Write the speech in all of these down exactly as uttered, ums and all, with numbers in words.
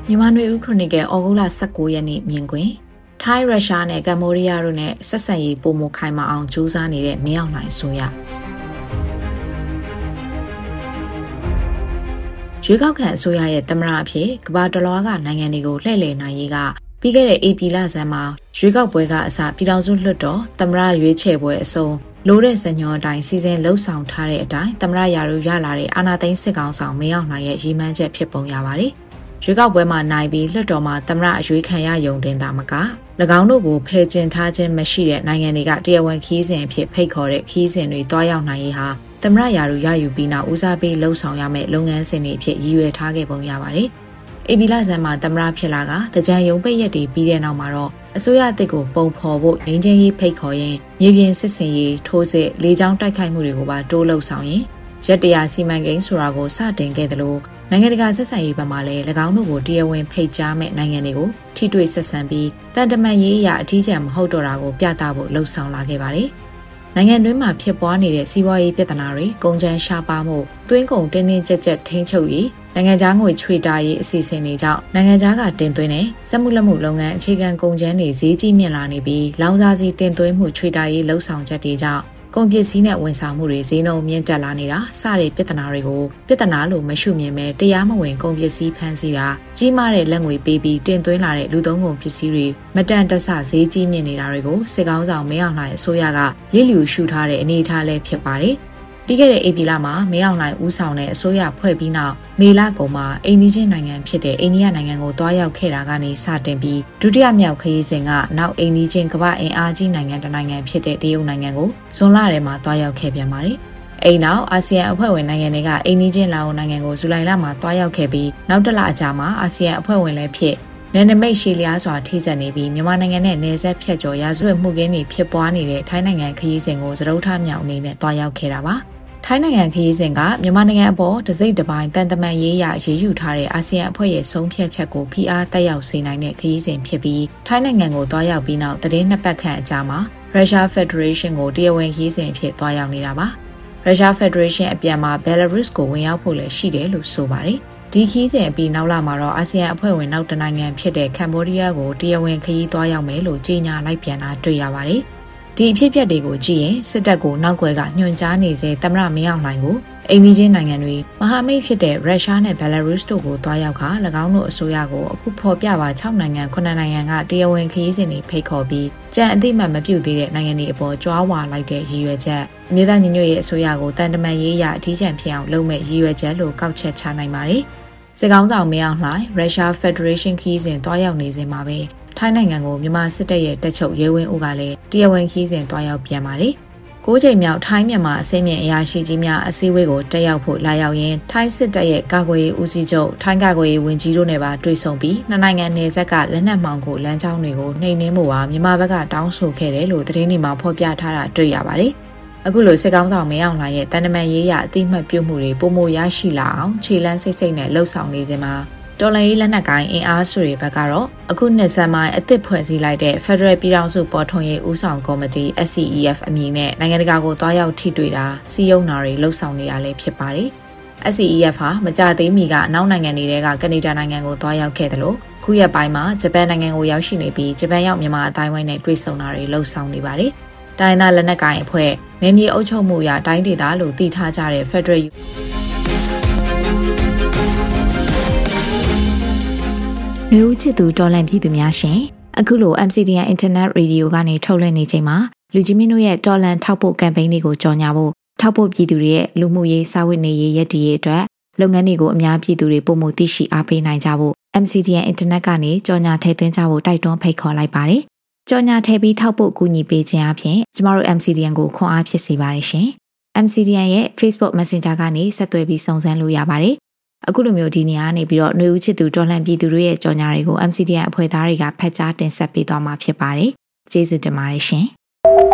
မြန်မာနွေဦးခရိုနီကယ်ဩဂုတ်လ၁၉ရက်နေ့မြင်ကွင်းထိုင်းရုရှားနဲ့ကမ္ဘောဒီးယားတို့နဲ့ဆက်ဆံရေးပိုမိုခိုင်မာအောင်ကြိုးစားနေတဲ့မင်းအောင်လှိုင်အစိုးရရွေးကောက်ခံအစိုးရရဲ့သမ္မတအဖြစ်ကမ္ဘာတလွှားကနိုင်ငံတွေကိုလှည့်လည်နိုင်ရေးကပြီးခဲ့တဲ့ဧပြီလဆန်းမှာရွေးကောက်ပွဲကအစပြည်ထောင်စုလွှတ်တော်သမ္မတရွေးချယ်ပွဲအစုံလိုတဲ့စညွန်အတိုင်းစီစဉ်လှုပ်ဆောင်ထားတဲ့အတိုင်းသမ္မတရာထူးရလာတဲ့အာဏာသိမ်းစစ်ကောင်ဆောင်မင်းအောင်လှိုင်ရဲ့ရည်မှန်းချက်ဖြစ်ပုံရပါတယ်ရွေးကောက်ပွဲမှာနိုင်ပြီးလွှတ်တော်မှာသမ္မတအရွေးခံရယုံတင်တာမက၎င်းတို့ကိုဖယ်ကျင်ထားခြင်းမရှိတဲ့နိုင်ငံတွေကတရားဝင်ခီးစဉ်အဖြစ်ဖိတ်ခေါ်တဲ့ခီးစဉ်တွေတွားရောက်နိုင်ရေးဟာသမ္မတရာထူးရယူပြီးနောက်ဦးစားပေးလှုပ်ဆောင်ရမယ့်လုပ်ငန်းစဉ်တွေအဖြစ်ရည်ရွယ်ထားခဲ့ပုံရပါတယ်။အေပီလာဆန်မှာသမ္မတဖြစ်လာကတကြံယုံပိတ်ရက်တွေပြီးတဲ့နောက်မှာတော့အစိုးရအသစ်ကိုပုံဖော်ဖို့ငင်းချင်းရေးဖိတ်ခေါ်ရင်မြေပြင်စစ်စင်ရေးထိုးစစ်လေကြောင်းတိုက်ခိုက်မှုတွေကိုပါတိုးလှုပ်ဆောင်ရင်ရက်တရာစီမံကိန်းဆိုတာကိုစတင်ခဲ့တယ်လို့နိုင်ငံတကာဆက်ဆံရေးဘက်မှလည်း၎င်းတို့ကိုတရားဝင်ဖိတ်ကြားမဲ့နိုင်ငံတွေကိုထိတွေ့ဆက်ဆံပြီးတန်တမန်ရေးအရာအထီးကျန်မဟုတ်တော့တာကိုပြသဖို့လှုံ့ဆော်လာခဲ့ပါတယ်။နိုင်ငံတွင်းမှာဖြစ်ပွားနေတဲ့စီးပွားရေးပြဿနာတွေကုန်ကျန်းရှားပါမှုသွင်းကုန်တင်းတင်းကြပ်ကြပ်ထိန်းချုပ်ရေးနိုင်ငံခြားငွေချွေတာရေးအစီအစဉ်တွေကြောင့်နိုင်ငံခြားကတင်သွင်းတဲ့စက်မှုလက်မှုလုပ်ငန်းအခြေခံကုန်ကျန်းတွေဈေးကြီးမြင့်လာနေပြီးလောင်စာဆီတင်သွင်းမှုချွေတာရေးလှုံ့ဆော်ချက်တွေကြောင့်ကုန်ပစ္စည်းနဲ့ဝန်ဆောင်မှုတွေဈေးနှုန်းမြင့်တက်လာနေတာစတဲ့ပြဿနာတွေကိုပြဿနာလို့မရှုမြင်ပဲတရားမဝင်ကုန်ပစ္စည်းဖမ်းဆီးတာကြီးမားတဲ့လက်ငွေပေးပြီးတင်သွင်းလာတဲ့လူသုံးကုန်ပစ္စည်းတွေမတန်တဆဈေးကြီးမြင့်နေတာတွေကိုစစ်ကောင်းဆောင်မင်းအောင်လှိုင်အစိုးရကလစ်လျူရှုထားတဲ့အနေအထားလည်းဖြစ်ပါတယ်။ပြီးခဲ့တဲ့ဧပြီလမှာမင်းအောင်လှိုင်ဦးဆောင်တဲ့အစိုးရဖွဲ့ပြီးနောက်မေလကုန်မှာအိန္ဒိယနိုင်ငံဖြစ်တဲ့အိန္ဒိယနိုင်ငံကိုတွားရောက်ခဲ့တာကနေစတင်ပြီးဒုတိယမြောက်ခရီးစဉ်ကနောက်အိန္ဒိယကမ္ဘာအင်အားကြီးနိုင်ငံတစ်နိုင်ငံဖြစ်တဲ့တရုတ်နိုင်ငံကိုဇွန်လထဲမှာတွားရောက်ခဲ့ပြန်ပါတယ်။အိမ်နောက်အာဆီယံအဖွဲ့ဝင်နိုင်ငံတွေကအိန္ဒိယလာအိုနိုင်ငံကိုဇူလိုင်လမှာတွားရောက်ခဲ့ပြီးနောက်တစ်လအကြာမှာအာဆီယံအဖွဲ့ဝင်လည်းဖြစ်နယ်နိမိတ်ရှည်လျားစွာထိစပ်နေပြီးမြန်မာနိုင်ငံနဲ့နယ်စပ်ဖြတ်ကျော်ရာဇဝတ်မှုခင်းတွေဖြစ်ပွားနေတဲ့ထိုင်းနိုင်ငံခရီးစဉ်ကိုစတုထမြောက်အနေနဲ့တွားရောက်ခဲ့တာပါ။ထိုင်းနိုင်ငံခရီးစဉ်ကမြန်မာနိုင်ငံအပေါ်တစိမ့်တစ်ပိုင်းတန်တမန်ရေးရရေးယူထားတဲ့အာဆီယံအဖွဲ့ရဲ့ဆုံးဖြတ်ချက်ကိုဖိအားတက်ရောက်စေနိုင်တဲ့ခရီးစဉ်ဖြစ်ပြီးထိုင်းနိုင်ငံကိုတွားရောက်ပြီးနောက်တရင်နှစ်ပတ်ခန့်အကြာမှာရုရှားဖက်ဒရေးရှင်းကိုတရားဝင်ခရီးစဉ်အဖြစ်တွားရောက်နေတာပါရုရှားဖက်ဒရေးရှင်းအပြန်မှာဘယ်လာရုစ်ကိုဝင်ရောက်ဖို့လည်းရှိတယ်လို့ဆိုပါတယ်ဒီခီးစဉ်အပြီးနောက်လာမှာတော့အာဆီယံအဖွဲ့ဝင်နောက်တနိုင်ငံဖြစ်တဲ့ကမ္ဘောဒီးယားကိုတရားဝင်ခရီးတွားရောက်မယ်လို့ကြေညာလိုက်ပြန်တာတွေ့ရပါတယ်ဒီအဖြစ်အပျက်တွေကိုကြည့်ရင်စစ်တပ်ကိုနောက်ွယ်ကညွှန်ကြားနေစေသမ္မတမင်းအောင်လှိုင်ကိုအိန္ဒိယနိုင်ငံတွေမဟာမိတ်ဖြစ်တဲ့ရုရှားနဲ့ဘယ်လာရုစ်တို့ကိုတွားရောက်ခါ၎င်းတို့အစိုးရကိုအခုဖော်ပြပါ၆နိုင်ငံခုနှစ်နိုင်ငံကတရားဝင်ခရီးစဉ်တွေဖိတ်ခေါ်ပြီးကြံအသိမှတ်မပြုသေးတဲ့နိုင်ငံတွေအပေါ်ကြွားဝါလိုက်တဲ့ရည်ရွယ်ချက်အမျိုးသားညီညွတ်ရေးအစိုးရကိုတန်တမန်ရေးရအထီးကျန်ဖြစ်အောင်လုပ်မဲ့ရည်ရွယ်ချက်လို့ကောက်ချက်ချနိုင်ပါတယ်စစ်ကောင်းဆောင်မင်းအောင်လှိုင်ရုရှားဖက်ဒရေးရှင်းခရီးစဉ်တွားရောက်နေစဉ်မှာပဲထိုင်းနိုင်ငံကိုမြန်မာစစ်တပ်ရဲ့တပ်ချုပ်ရဲဝင်းဦးကလည်းတရားဝင်ခီးစဉ်တွားရောက်ပြန်ပါတယ်။ကိုးချိန်မြောက်ထိုင်းမြန်မာအစင်းမြင့်အရာရှိကြီးများအစည်းအဝေးကိုတက်ရောက်ဖို့လာရောက်ရင်းထိုင်းစစ်တပ်ရဲ့ကာကွယ်ရေးဦးစီးချုပ်ထိုင်းကာကွယ်ရေးဝန်ကြီးတို့နဲ့ပါတွေ့ဆုံပြီးနှစ်နိုင်ငံနယ်စပ်ကလက်နက်မှောင်ခိုလမ်းကြောင်းတွေကိုနှိမ်နင်းဖို့ပါမြန်မာဘက်ကတောင်းဆိုခဲ့တယ်လို့သတင်းတွေမှာဖော်ပြထားတာတွေ့ရပါတယ်။အခုလိုစစ်ကောင်းဆောင်မင်းအောင်လှိုင်ရဲ့တန်တမန်ရေးရအသိမှတ်ပြုမှုတွေပုံမရရှိလာအောင်ခြေလန်းစိတ်စိတ်နဲ့လှုပ်ဆောင်နေစဉ်မှာတော်လှန်ရေးလက်နက်ကိုင်အင်အားစုတွေဘက်ကတော့အခုနှစ်ဆန်းပိုင်းအသစ်ဖွဲ့စည်းလိုက်တဲ့ Federal ပြည်ထောင်စုပေါ်ထွန်းရေးဦးဆောင်ကော်မတီ S C E F အမည်နဲ့နိုင်ငံတကာကိုတွားရောက်ထိတွေ့တာစီယုံနာတွေလှုပ်ဆောင်နေတာလည်းဖြစ်ပါတယ်။ S C E F ဟာမကြသေးမီကအနောက်နိုင်ငံတွေကကနေဒါနိုင်ငံကိုတွားရောက်ခဲ့တယ်လို့ခုရက်ပိုင်းမှာဂျပန်နိုင်ငံကိုရောက်ရှိနေပြီးဂျပန်ရောက်မြန်မာအတိုင်းဝိုင်းနဲ့တွေ့ဆုံတာတွေလှုပ်ဆောင်နေပါတယ်။တိုင်းသားလက်နက်ကိုင်အဖွဲ့နယ်မြေအုပ်ချုပ်မှုအရတိုင်းဒေသလို့တည်ထားကြတဲ့ Federalနယူးချစ်သူတော်လန်ပြည်သူများရှင်အခုလို M C D N Internet Radio ကနေထုတ်လွှင့်နေချိန်မှာလူကြီးမင်းတို့ရဲ့တော်လန်ထောက်ပို့ကမ်ပိန်းတွေကိုကြော်ညာဖို့ထောက်ပို့ပြည်သူတွေရဲ့လူမှုရေးစာဝတ်နေရေးရည်တည်ရေးအတွက်လုပ်ငန်းတွေကိုအများပြည်သူတွေပုံမှုသိရှိအားပေးနိုင်ကြဖို့ M C D N Internet ကနေကြော်ညာထည့်သွင်းကြဖို့တိုက်တွန်းဖိတ်ခေါ်လိုက်ပါတယ်ကြော်ညာထည့်ပြီးထောက်ပို့ကူညီပေးခြင်းအပြင်ကျမတို့ M C D N ကိုခွန်အားဖြစ်စေပါတယ်ရှင် M C D N ရဲ့ Facebook Messenger ကနေဆက်သွယ်ပြီးစုံစမ်းလို့ရပါတယ်အခုလိုမျိုးဒီနေရာနေပြီးတော့ຫນွေဦးချစ်သူတော်လှန်ပြည်သူတို့ရဲ့ကြော်ညာတွေကို M C D N အဖွဲ့သားတွေကဖတ်ကြားတင်ဆက်ပေးသွားမှာဖြစ်ပါတယ်။ကျေးဇူးတင်ပါတယ်ရှင်။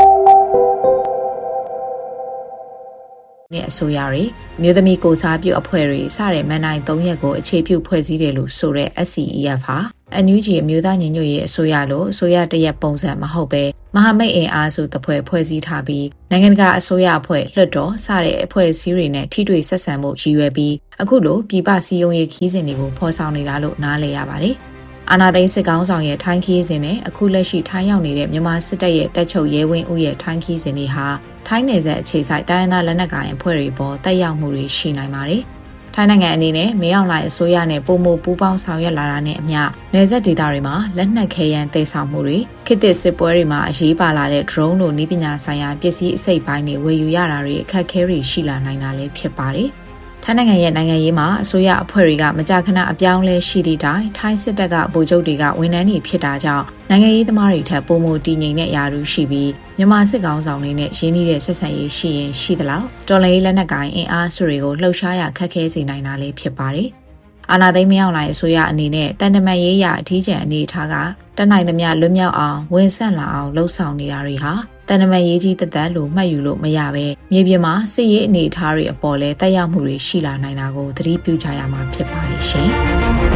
နဲ့အစိုးရတွေမြို့သမီးကိုစားပြုအဖွဲ့တွေစတဲ့မန်နိုင်၃ရက်ကိုအခြေပြုဖွဲ့စည်းတယ်လို့ဆိုတဲ့ S C E F ဟာအန်ယူဂျီအမျိုးသားညီညွတ်ရေးအစိုးရလိုအစိုးရတရက်ပုံစံမဟုတ်ပဲမဟာမိတ်အင်အားစုတစ်ဖွဲ့ဖွဲ့စည်းထားပြီးနိုင်ငံတကာအစိုးရအဖွဲ့လွှတ်တော်စတဲ့အဖွဲ့အစည်းတွေနဲ့ထိတွေ့ဆက်ဆံမှုရည်ရွယ်ပြီးအခုလိုပြည်ပစည်းရုံးရေးခီးစဉ်တွေကိုဖော်ဆောင်နေတာလို့နားလည်ရပါတယ်။အာဏာသိမ်းစစ်ကောင်ဆောင်ရဲ့ထိုင်းခီးစဉ်နဲ့အခုလက်ရှိထိုင်းရောက်နေတဲ့မြန်မာစစ်တပ်ရဲ့တပ်ချုပ်ရဲဝင်းဦးရဲ့ထိုင်းခီးစဉ်တွေဟာထိုင်းနယ်စပ်အခြေစိုက်တိုင်းရင်းသားလက်နက်ကိုင်အဖွဲ့တွေပေါ်တက်ရောက်မှုတွေရှိနိုင်ပါတယ်။ထိုင်းနိုင်ငံအနေနဲ့မင်းအောင်လှိုင်အစိုးရနဲ့ပုံမပူးပေါင်းဆောင်ရွက်လာတာနဲ့အမျှနယ်စပ်ဒေသတွေမှာလက်နက်ခဲယမ်းတည်ဆောင်မှုတွေခေတ်သစ်စစ်ပွဲတွေမှာအရေးပါလာတဲ့ drone လိုနည်းပညာဆိုင်ရာပစ္စည်းအစိတ်ပိုင်းတွေဝယ်ယူရတာတွေအခက်အခဲတွေရှိလာနိုင်တာလည်းဖြစ်ပါတယ်။ထိုင်းနိုင်ငံရဲ့နိုင်ငံရေးမှာအစိုးရအဖွဲ့တွေကမကြာခဏအပြောင်းလဲရှိသည့်တိုင်ထိုင်းစစ်တပ်ကဗိုလ်ချုပ်တွေကဝန်ထမ်းတွေဖြစ်တာကြောင့်နိုင်ငံရေးသမားတွေထက်ပိုမိုတည်ငြိမ်တဲ့ယာရုရှိပြီးမြန်မာစစ်ကောင်ဆောင်တွေနဲ့ရင်းနှီးတဲ့ဆက်ဆံရေးရှိရင်ရှိသလောက်တော်လှန်ရေးလက်နက်ကိုင်အင်အားစုတွေကိုလှုပ်ရှားရခက်ခဲစေနိုင်တာလည်းဖြစ်ပါတယ်။အာဏာသိမ်းမရောက်လာအစိုးရအနေနဲ့တန်တမန်ရေးရအထီးကျန်အနေထားကတနိုင်သမျှလွတ်မြောက်အောင်ဝန်ဆန့်လာအောင်လှုံ့ဆော်နေတာတွေဟာတန်တမန်ရေးကြီးတသက်လို့မှတ်ယူလို့မရပဲမြေပြင်မှာစစ်ရေးအနေအထားတွေအပေါ်လဲတက်ရောက်မှုတွေရှိလာနိုင်တာကိုသတိပြုကြရမှာဖြစ်ပါတယ်ရှင်။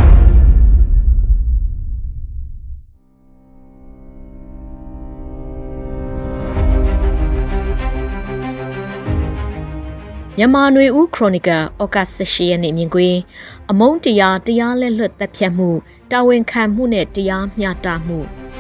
မြန်မာနွေဦးခရိုနီကယ်ဩဂတ်စ်၈ရက်နေ့မြင်ကွင်းအမုန်းတရားတရားလက်လွတ်တပ်ဖြတ်မှုတာဝန်ခံမှုနဲ့တရားမျှတမှု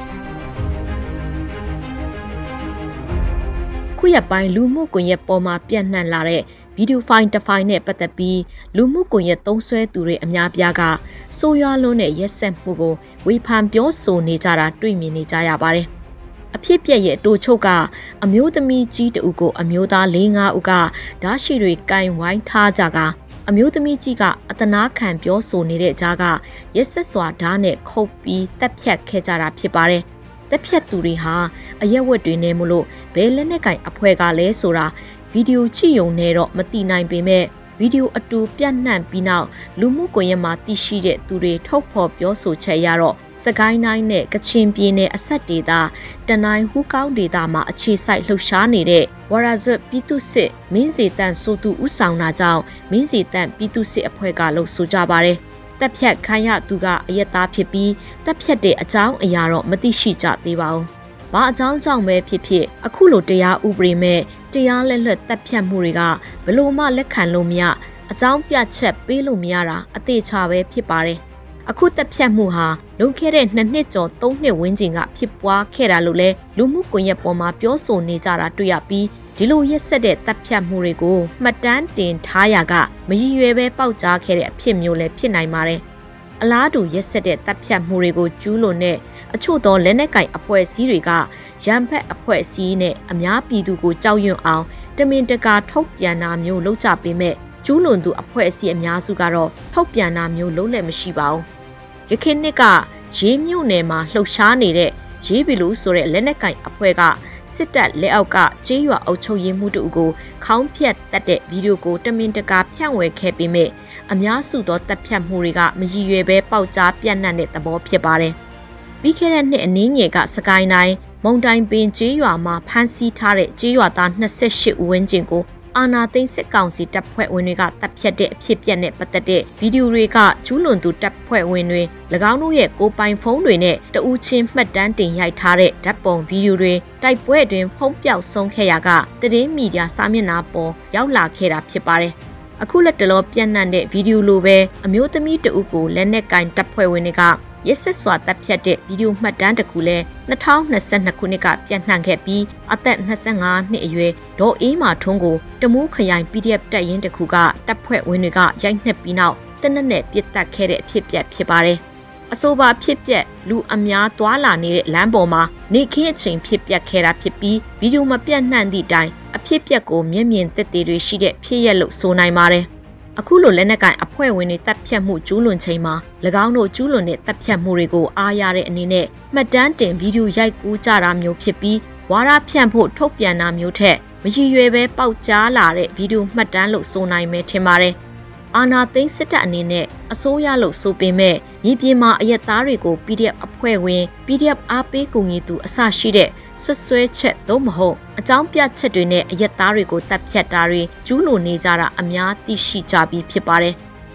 ခုရက်ပိုင်းလူမှုကွန်ရက်ပေါ်မှာပြန့်နှံ့လာတဲ့ဗီဒီယိုဖိုင်တစ်ဖိုင်နဲ့ပတ်သက်ပြီးလူမှုကွန်ရက်သုံးစွဲသူတွေအများပြားကဆိုးရွားလွန်းတဲ့ရက်စက်မှုကိုဝေဖန်ပြောဆိုနေကြတာတွေ့မြင်နေကြရပါတယ်အဖြစ်ပြက်ရဲ့တိုချုပ်ကအမျိုးသမီးကြီးတဦးကိုအမျိုးသား၄၅ဦးကဓာတ်ရှိတွေကင်ဝိုင်းထားကြကအမျိုးသမီးကြီးကအတနာခံပြောဆိုနေတဲ့ကြားကရက်ဆက်စွာဓာတ်နဲ့ခုတ်ပြီးတက်ဖြတ်ခဲ့ကြတာဖြစ်ပါတယ်။တက်ဖြတ်သူတွေဟာအရက်ဝတ်တွေနဲ့မလို့ဘယ်လက်နဲ့ကင်အဖွဲ့ကလဲဆိုတာဗီဒီယိုကြည့်ရုံနဲ့တော့မသိနိုင်ပေမဲ့ဗီဒီယိုအတူပြန့်နှံ့ပြီးနောက်လူမှုကွန်ရက်မှာသိရှိတဲ့သူတွေထုတ်ဖော်ပြောဆိုချက်ရတော့စကိုင်းတိုင်းနဲ့ကချင်ပြည်နယ်အဆက်ဒေသတနိုင်းဟူးကောင်းဒေသမှာအခြေစိုက်လှုပ်ရှားနေတဲ့ဝရဇွတ်ပြည်သူစစ်မင်းစီတန်ဆိုသူဥဆောင်တာကြောင့်မင်းစီတန်ပြည်သူစစ်အဖွဲ့ကလှုပ်ဆိုကြပါတယ်။တပ်ဖြတ်ခိုင်းရသူကအရက်သားဖြစ်ပြီးတပ်ဖြတ်တဲ့အကြောင်းအရာတော့မသိရှိကြသေးပါဘူး။ဘာအကြောင်းကြောင့်ပဲဖြစ်ဖြစ်အခုလိုတရားဥပဒေမဲ့တရားလက်လွတ်တပ်ဖြတ်မှုတွေကဘလို့မှလက်ခံလို့မရအကြောင်းပြချက်ပေးလို့မရတာအသေးချာပဲဖြစ်ပါတယ်။အခုတပ်ဖြတ်မှုဟာလွန်ခဲ့တဲ့နှစ်နှစ်ကျော်သုံးနှစ်ဝန်းကျင်ကဖြစ်ပွားခဲ့တာလို့လဲလူမှုကွန်ရက်ပေါ်မှာပြောဆိုနေကြတာတွေ့ရပြီးဒီလိုရက်ဆက်တဲ့တပ်ဖြတ်မှုတွေကိုမှတ်တမ်းတင်ထားရကမရည်ရွယ်ပဲပေါက်ကြားခဲ့တဲ့အဖြစ်မျိုးလည်းဖြစ်နိုင်ပါတယ်။အလားတူရက်ဆက်တဲ့တပ်ဖြတ်မှုတွေကိုကျူးလွန်တဲ့အချို့သောလက်နက်ကိုင်အဖွဲ့အစည်းတွေကရန်ဖက်အဖွဲ့အစည်းနဲ့အများပြည်သူကိုကြောက်ရွံ့အောင်တမင်တကာထုတ်ပြန်တာမျိုးလုပ်ကြပေမဲ့ကျူးလွန်သူအဖွဲ့အစည်းအများစုကတော့ထုတ်ပြန်တာမျိုးလုပ်လည်းမရှိပါဘူး။ရခိုင်နှစ်ကရေးမြို့နယ်မှာလှုပ်ရှားနေတဲ့ရေးဘီလူဆိုတဲ့လက်နက်ကင်အဖွဲ့ကစစ်တပ်လက်အောက်ကကျေးရွာအုပ်ချုပ်ရေးမှုတို့ကိုခေါင်းဖြတ်တက်တဲ့ဗီဒီယိုကိုတမင်တကာဖြန့်ဝေခဲ့ပေမဲ့အများစုသောတပ်ဖြတ်မှုတွေကမရည်ရွယ်ပဲပေါက်ကြားပြန့်နှံ့တဲ့သဘောဖြစ်ပါတယ်။ပြီးခဲ့တဲ့နှစ်အနည်းငယ်ကစကိုင်းတိုင်းမုံတိုင်ပင်ကျေးရွာမှာဖမ်းဆီးထားတဲ့ကျေးရွာသား၂၈ဦးဝန်းကျင်ကိုအာနာသိန်းစစ်ကောင်စီတပ်ဖွဲ့ဝင်တွေကတပ်ဖြတ်တဲ့အဖြစ်ပြက်နဲ့ပတ်သက်တဲ့ဗီဒီယိုတွေကကျူးလွန်သူတပ်ဖွဲ့ဝင်တွေ၎င်းတို့ရဲ့ကိုယ်ပိုင်ဖုန်းတွေနဲ့တဦးချင်းမှတ်တမ်းတင်ရိုက်ထားတဲ့ဓာတ်ပုံဗီဒီယိုတွေတိုက်ပွဲအတွင်းဖုံးပြောက်ဆုံးခဲ့ရကသတင်းမီဒီယာစာမျက်နှာပေါ်ရောက်လာခဲ့တာဖြစ်ပါတယ်။အခုလက်တလောပြန့်နှံ့တဲ့ဗီဒီယိုလိုပဲအမျိုးသမီးတဦးကိုလက်နက်ကင်တပ်ဖွဲ့ဝင်တွေကရက်ဆက်စွာတပ်ဖြတ်တဲ့ဗီဒီယိုမှတ်တမ်းတစ်ခုလည်း၂၀၂၂ခုနှစ်ကပြန့်နှံ့ခဲ့ပြီးအသက်၂၅နှစ်အရွယ်ဒေါ်အေးမာထွန်းကိုတမူးခရိုင် ပီဒီအက်ဖ် တပ်ရင်းတစ်ခုကတပ်ဖွဲ့ဝင်တွေကရိုက်နှက်ပြီးနောက်တနက်နဲ့ပစ်တက်ခဲ့တဲ့အဖြစ်ပြက်ဖြစ်ပါတယ်။အဆိုပါဖြစ်ပြက်လူအများသွားလာနေတဲ့လမ်းပေါ်မှာနေခင်းအချိန်ဖြစ်ပြက်ခဲ့တာဖြစ်ပြီးဗီဒီယိုမပြန့်နှံ့သည့်တိုင်အဖြစ်ပြက်ကိုမျက်မြင်သက်သေတွေရှိတဲ့ဖြစ်ရက်လို့ဆိုနိုင်ပါတယ်။အခုလိုလက်နက်ကင်အဖွဲ့ဝင်တွေတပ်ဖြတ်မှုကျူးလွန်ချိန်မှာ၎င်းတို့ကျူးလွန်တဲ့တပ်ဖြတ်မှုတွေကိုအားရတဲ့အနေနဲ့မှတ်တမ်းတင်ဗီဒီယိုရိုက်ကူးကြတာမျိုးဖြစ်ပြီးဝါဒဖြန့်ဖို့ထုတ်ပြန်တာမျိုးထက်မရည်ရွယ်ပဲပေါက်ကြားလာတဲ့ဗီဒီယိုမှတ်တမ်းလို့ဆိုနိုင်မယ်ထင်ပါတယ်။အာနာသိန်းစစ်တပ်အနေနဲ့အစိုးရလို့ဆိုပေမဲ့မြေပြင်မှာအရက်သားတွေကို ပီဒီအက်ဖ် အဖွဲ့ဝင် ပီဒီအက်ဖ် အားပေးကူညီသူအစရှိတဲ့ဆွဆွဲချက်သို့မဟုတ်အကြောင်းပြချက်တွေနဲ့အရက်သားတွေကိုတပ်ဖြတ်တာတွေကျူးလွန်နေကြတာအများသိရှိကြပြီးဖြစ်ပါတယ်။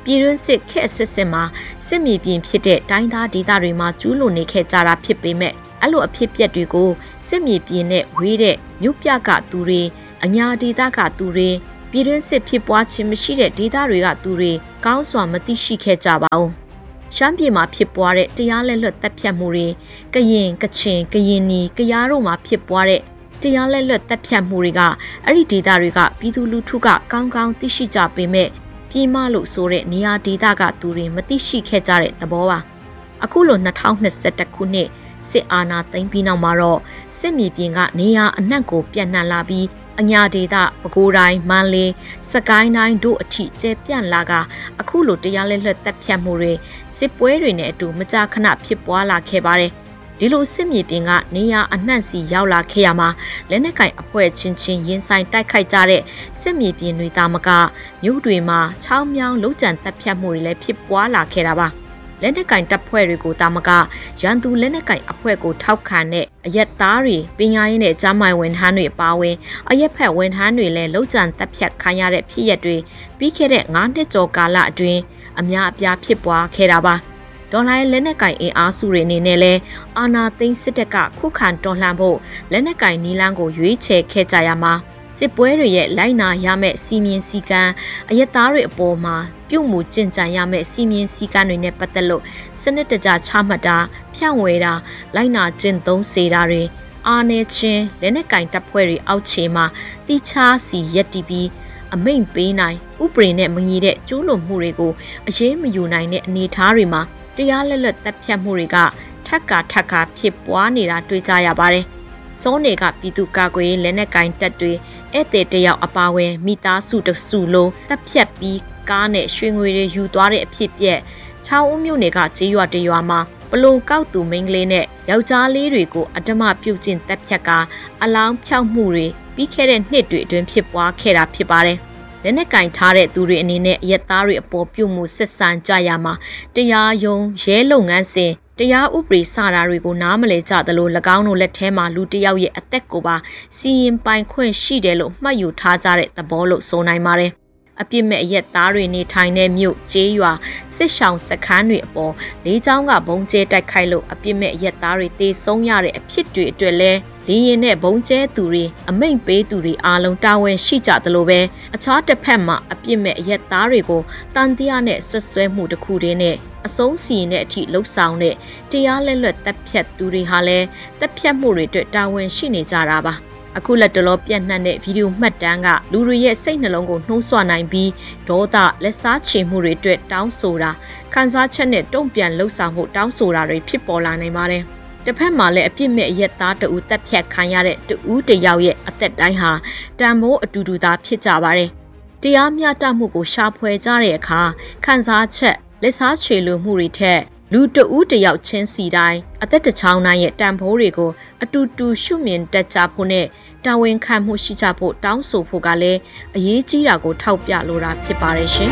ပြည်တွင်းစစ်ခက်အစစ်စစ်မှာစစ်မြေပြင်ဖြစ်တဲ့တိုင်းသားဒေသတွေမှာကျူးလွန်နေခဲ့ကြတာဖြစ်ပေမဲ့အဲ့လိုအဖြစ်ပြက်တွေကိုစစ်မြေပြင်နဲ့ဝေးတဲ့မြို့ပြကသူတွေအညာဒေသကသူတွေပြည်တွင်းစစ်ဖြစ်ပွားခြင်းမရှိတဲ့ဒေသတွေကသူတွေကောင်းစွာမသိရှိခဲ့ကြပါဘူးရှမ်းပြည်မှာဖြစ်ပွားတဲ့တရားလက်လွတ်တပ်ဖြတ်မှုတွေကရင်ကချင်ကရင်နီကရားတို့မှာဖြစ်ပွားတဲ့တရားလက်လွတ်တပ်ဖြတ်မှုတွေကအဲ့ဒီဒေသတွေကပြည်သူလူထုကကောင်းကောင်းသိရှိကြပေမဲ့ပြည်မလို့ဆိုတဲ့နေရာဒေသကသူတွေမသိရှိခဲ့ကြတဲ့သဘောပါအခုလို၂၀၂၁ခုနှစ်စစ်အာဏာသိမ်းပြီးနောက်မှာတော့စစ်မြေပြင်ကနေရာအနှံ့ကိုပြန့်နှံ့လာပြီးအညာဒေသပဲခူးတိုင်းမန္တလေးစကိုင်းတိုင်းတို့အထိကျဲပြန့်လာကအခုလိုတရားလက်လွတ်တပ်ဖြတ်မှုတွေစစ်ပွဲတွေနဲ့အတူမကြာခဏဖြစ်ပွားလာခဲ့ပါတယ်ဒီလိုစစ်မြေပြင်ကနေရာအနှံ့စီရောက်လာခဲ့ရမှာလက်နက်ကင်အဖွဲ့ချင်းချင်းရင်ဆိုင်တိုက်ခိုက်ကြတဲ့စစ်မြေပြင်တွေတာမကမြို့တွေမှာချောင်းမြောင်းလုံးကျန်တပ်ဖြတ်မှုတွေလည်းဖြစ်ပွားလာခဲ့တာပါလက်နက်ကင်တပ်ဖွဲ့တွေကိုတာမကရန်သူလက်နက်ကင်အဖွဲ့ကိုထောက်ခံတဲ့အရက်သားတွေပညာရေးနဲ့ကြားမိုင်ဝန်ထမ်းတွေအပါအဝင်အရက်ဖက်ဝန်ထမ်းတွေလည်းလုံးကျန်တပ်ဖြတ်ခံရတဲ့ဖြစ်ရပ်တွေပြီးခဲ့တဲ့၅နှစ်ကျော်ကာလအတွင်းအများအပြားဖြစ်ပွားခဲ့တာပါဒေါ်လာလက်နက်ကင်အင်အားစုတွေအနေနဲ့လဲအာဏာသိမ်းစစ်တပ်ကခုခံတော်လှန်ဖို့လက်နက်ကင်နီလန်းကိုရွေးချယ်ခဲ့ကြရမှာစစ်ပွဲတွေရဲ့လိုက်နာရမယ့်စီမင်းစည်းကမ်းအရက်သားတွေအပေါ်မှာပြုမှုကျင့်ကြံရမယ့်စီမင်းစည်းကမ်းတွေနဲ့ပတ်သက်လို့စနစ်တကျချမှတ်တာဖြန့်ဝေတာလိုက်နာကျင့်သုံးစေတာတွေအာဏာချင်းလက်နက်ကင်တပ်ဖွဲ့တွေအောက်ခြေမှာတိချာစီရက်တီပြီးအမိန့်ပေးနိုင်ဥပဒေနဲ့မညီတဲ့ကျူးလွန်မှုတွေကိုအရေးမယူနိုင်တဲ့အနေအထားတွေမှာတရားလက်လွတ်တပ်ဖြတ်မှုတွေကထပ်ကာထပ်ကာဖြစ်ပွားနေတာတွေ့ကြရပါတယ်။စောနေကပြည်သူ့ကာကွယ်ရေးလက်နက်ကင်တပ်တွေဧည့်သည်တယောက်အပါဝင်မိသားစုတစုလုံးတပ်ဖြတ်ပြီးကားနဲ့ရွှေငွေတွေယူသွားတဲ့အဖြစ်ပြက်ချောင်းဦးမြို့နယ်ကကြေးရွာတရွာမှာပလုံကောက်သူမိန်းကလေးနဲ့ယောက်ျားလေးတွေကိုအဓမ္မပြုကျင့်တပ်ဖြတ်ကအလောင်းဖြောက်မှုတွေပြီးခဲ့တဲ့နှစ်တွေအတွင်းဖြစ်ပွားခဲ့တာဖြစ်ပါတယ်။လက်နက်ကင်ထားတဲ့သူတွေအနေနဲ့အရက်သားတွေအပေါ်ပြုမှုဆက်ဆံကြရမှာတရားရုံးရဲလုပ်ငန်းစဉ်တရားဥပဒေစတာတွေကိုနားမလည်ကြသလို၎င်းတို့လက်ထဲမှာလူတစ်ယောက်ရဲ့အသက်ကိုပါစီရင်ပိုင်ခွင့်ရှိတယ်လို့မှတ်ယူထားကြတဲ့သဘောလို့ဆိုနိုင်ပါတယ်။အပြစ်မဲ့အရက်သားတွေနေထိုင်တဲ့မြို့ကျေးရွာစစ်ရှောင်စခန်းတွေအပေါ်လေးချောင်းကဘုံကျဲတိုက်ခိုက်လို့အပြစ်မဲ့အရက်သားတွေတေဆုံးရတဲ့အဖြစ်တွေအတွက်လဲလေရင်နဲ့ဘုံကျဲသူတွေအမိန့်ပေးသူတွေအားလုံးတာဝန်ရှိကြသလိုပဲအခြားတစ်ဖက်မှာအပြစ်မဲ့အရက်သားတွေကိုတန်တရားနဲ့ဆွဆွဲမှုတစ်ခုတည်းနဲ့အဆုံးစီရင်တဲ့အထိလှုပ်ဆောင်တဲ့တရားလက်လွတ်တပ်ဖြတ်သူတွေဟာလည်းတပ်ဖြတ်မှုတွေအတွက်တာဝန်ရှိနေကြတာပါအခုလက်တလောပြန့်နှံ့တဲ့ဗီဒီယိုမှတ်တမ်းကလူတွေရဲ့စိတ်နှလုံးကိုနှိုးဆွနိုင်ပြီးဒေါသလက်စားချေမှုတွေအတွက်တောင်းဆိုတာခံစားချက်နဲ့တုံ့ပြန်လှုပ်ဆောင်မှုတောင်းဆိုတာတွေဖြစ်ပေါ်လာနိုင်ပါတယ်တစ်ဖက်မှာလည်းအပြစ်မဲ့အရက်သားတဦးတပ်ဖြတ်ခံရတဲ့တဦးတယောက်ရဲ့အသက်တိုင်းဟာတန်ဖိုးအတူတူသားဖြစ်ကြပါတယ်တရားမျှတမှုကိုရှာဖွေကြတဲ့အခါခံစားချက်လက်စားချေလိုမှုတွေထက်လူတဦးတယောက်ချင်းစီတိုင်းအသက်တစ်ချောင်းတိုင်းရဲ့တန်ဖိုးတွေကိုအတူတူရှုမြင်တတ်ကြဖို့နဲ့တာဝန်ခံမှုရှိကြဖို့တောင်းဆိုဖို့ကလည်းအရေးကြီးတာကိုထောက်ပြလိုတာဖြစ်ပါတယ်ရှင်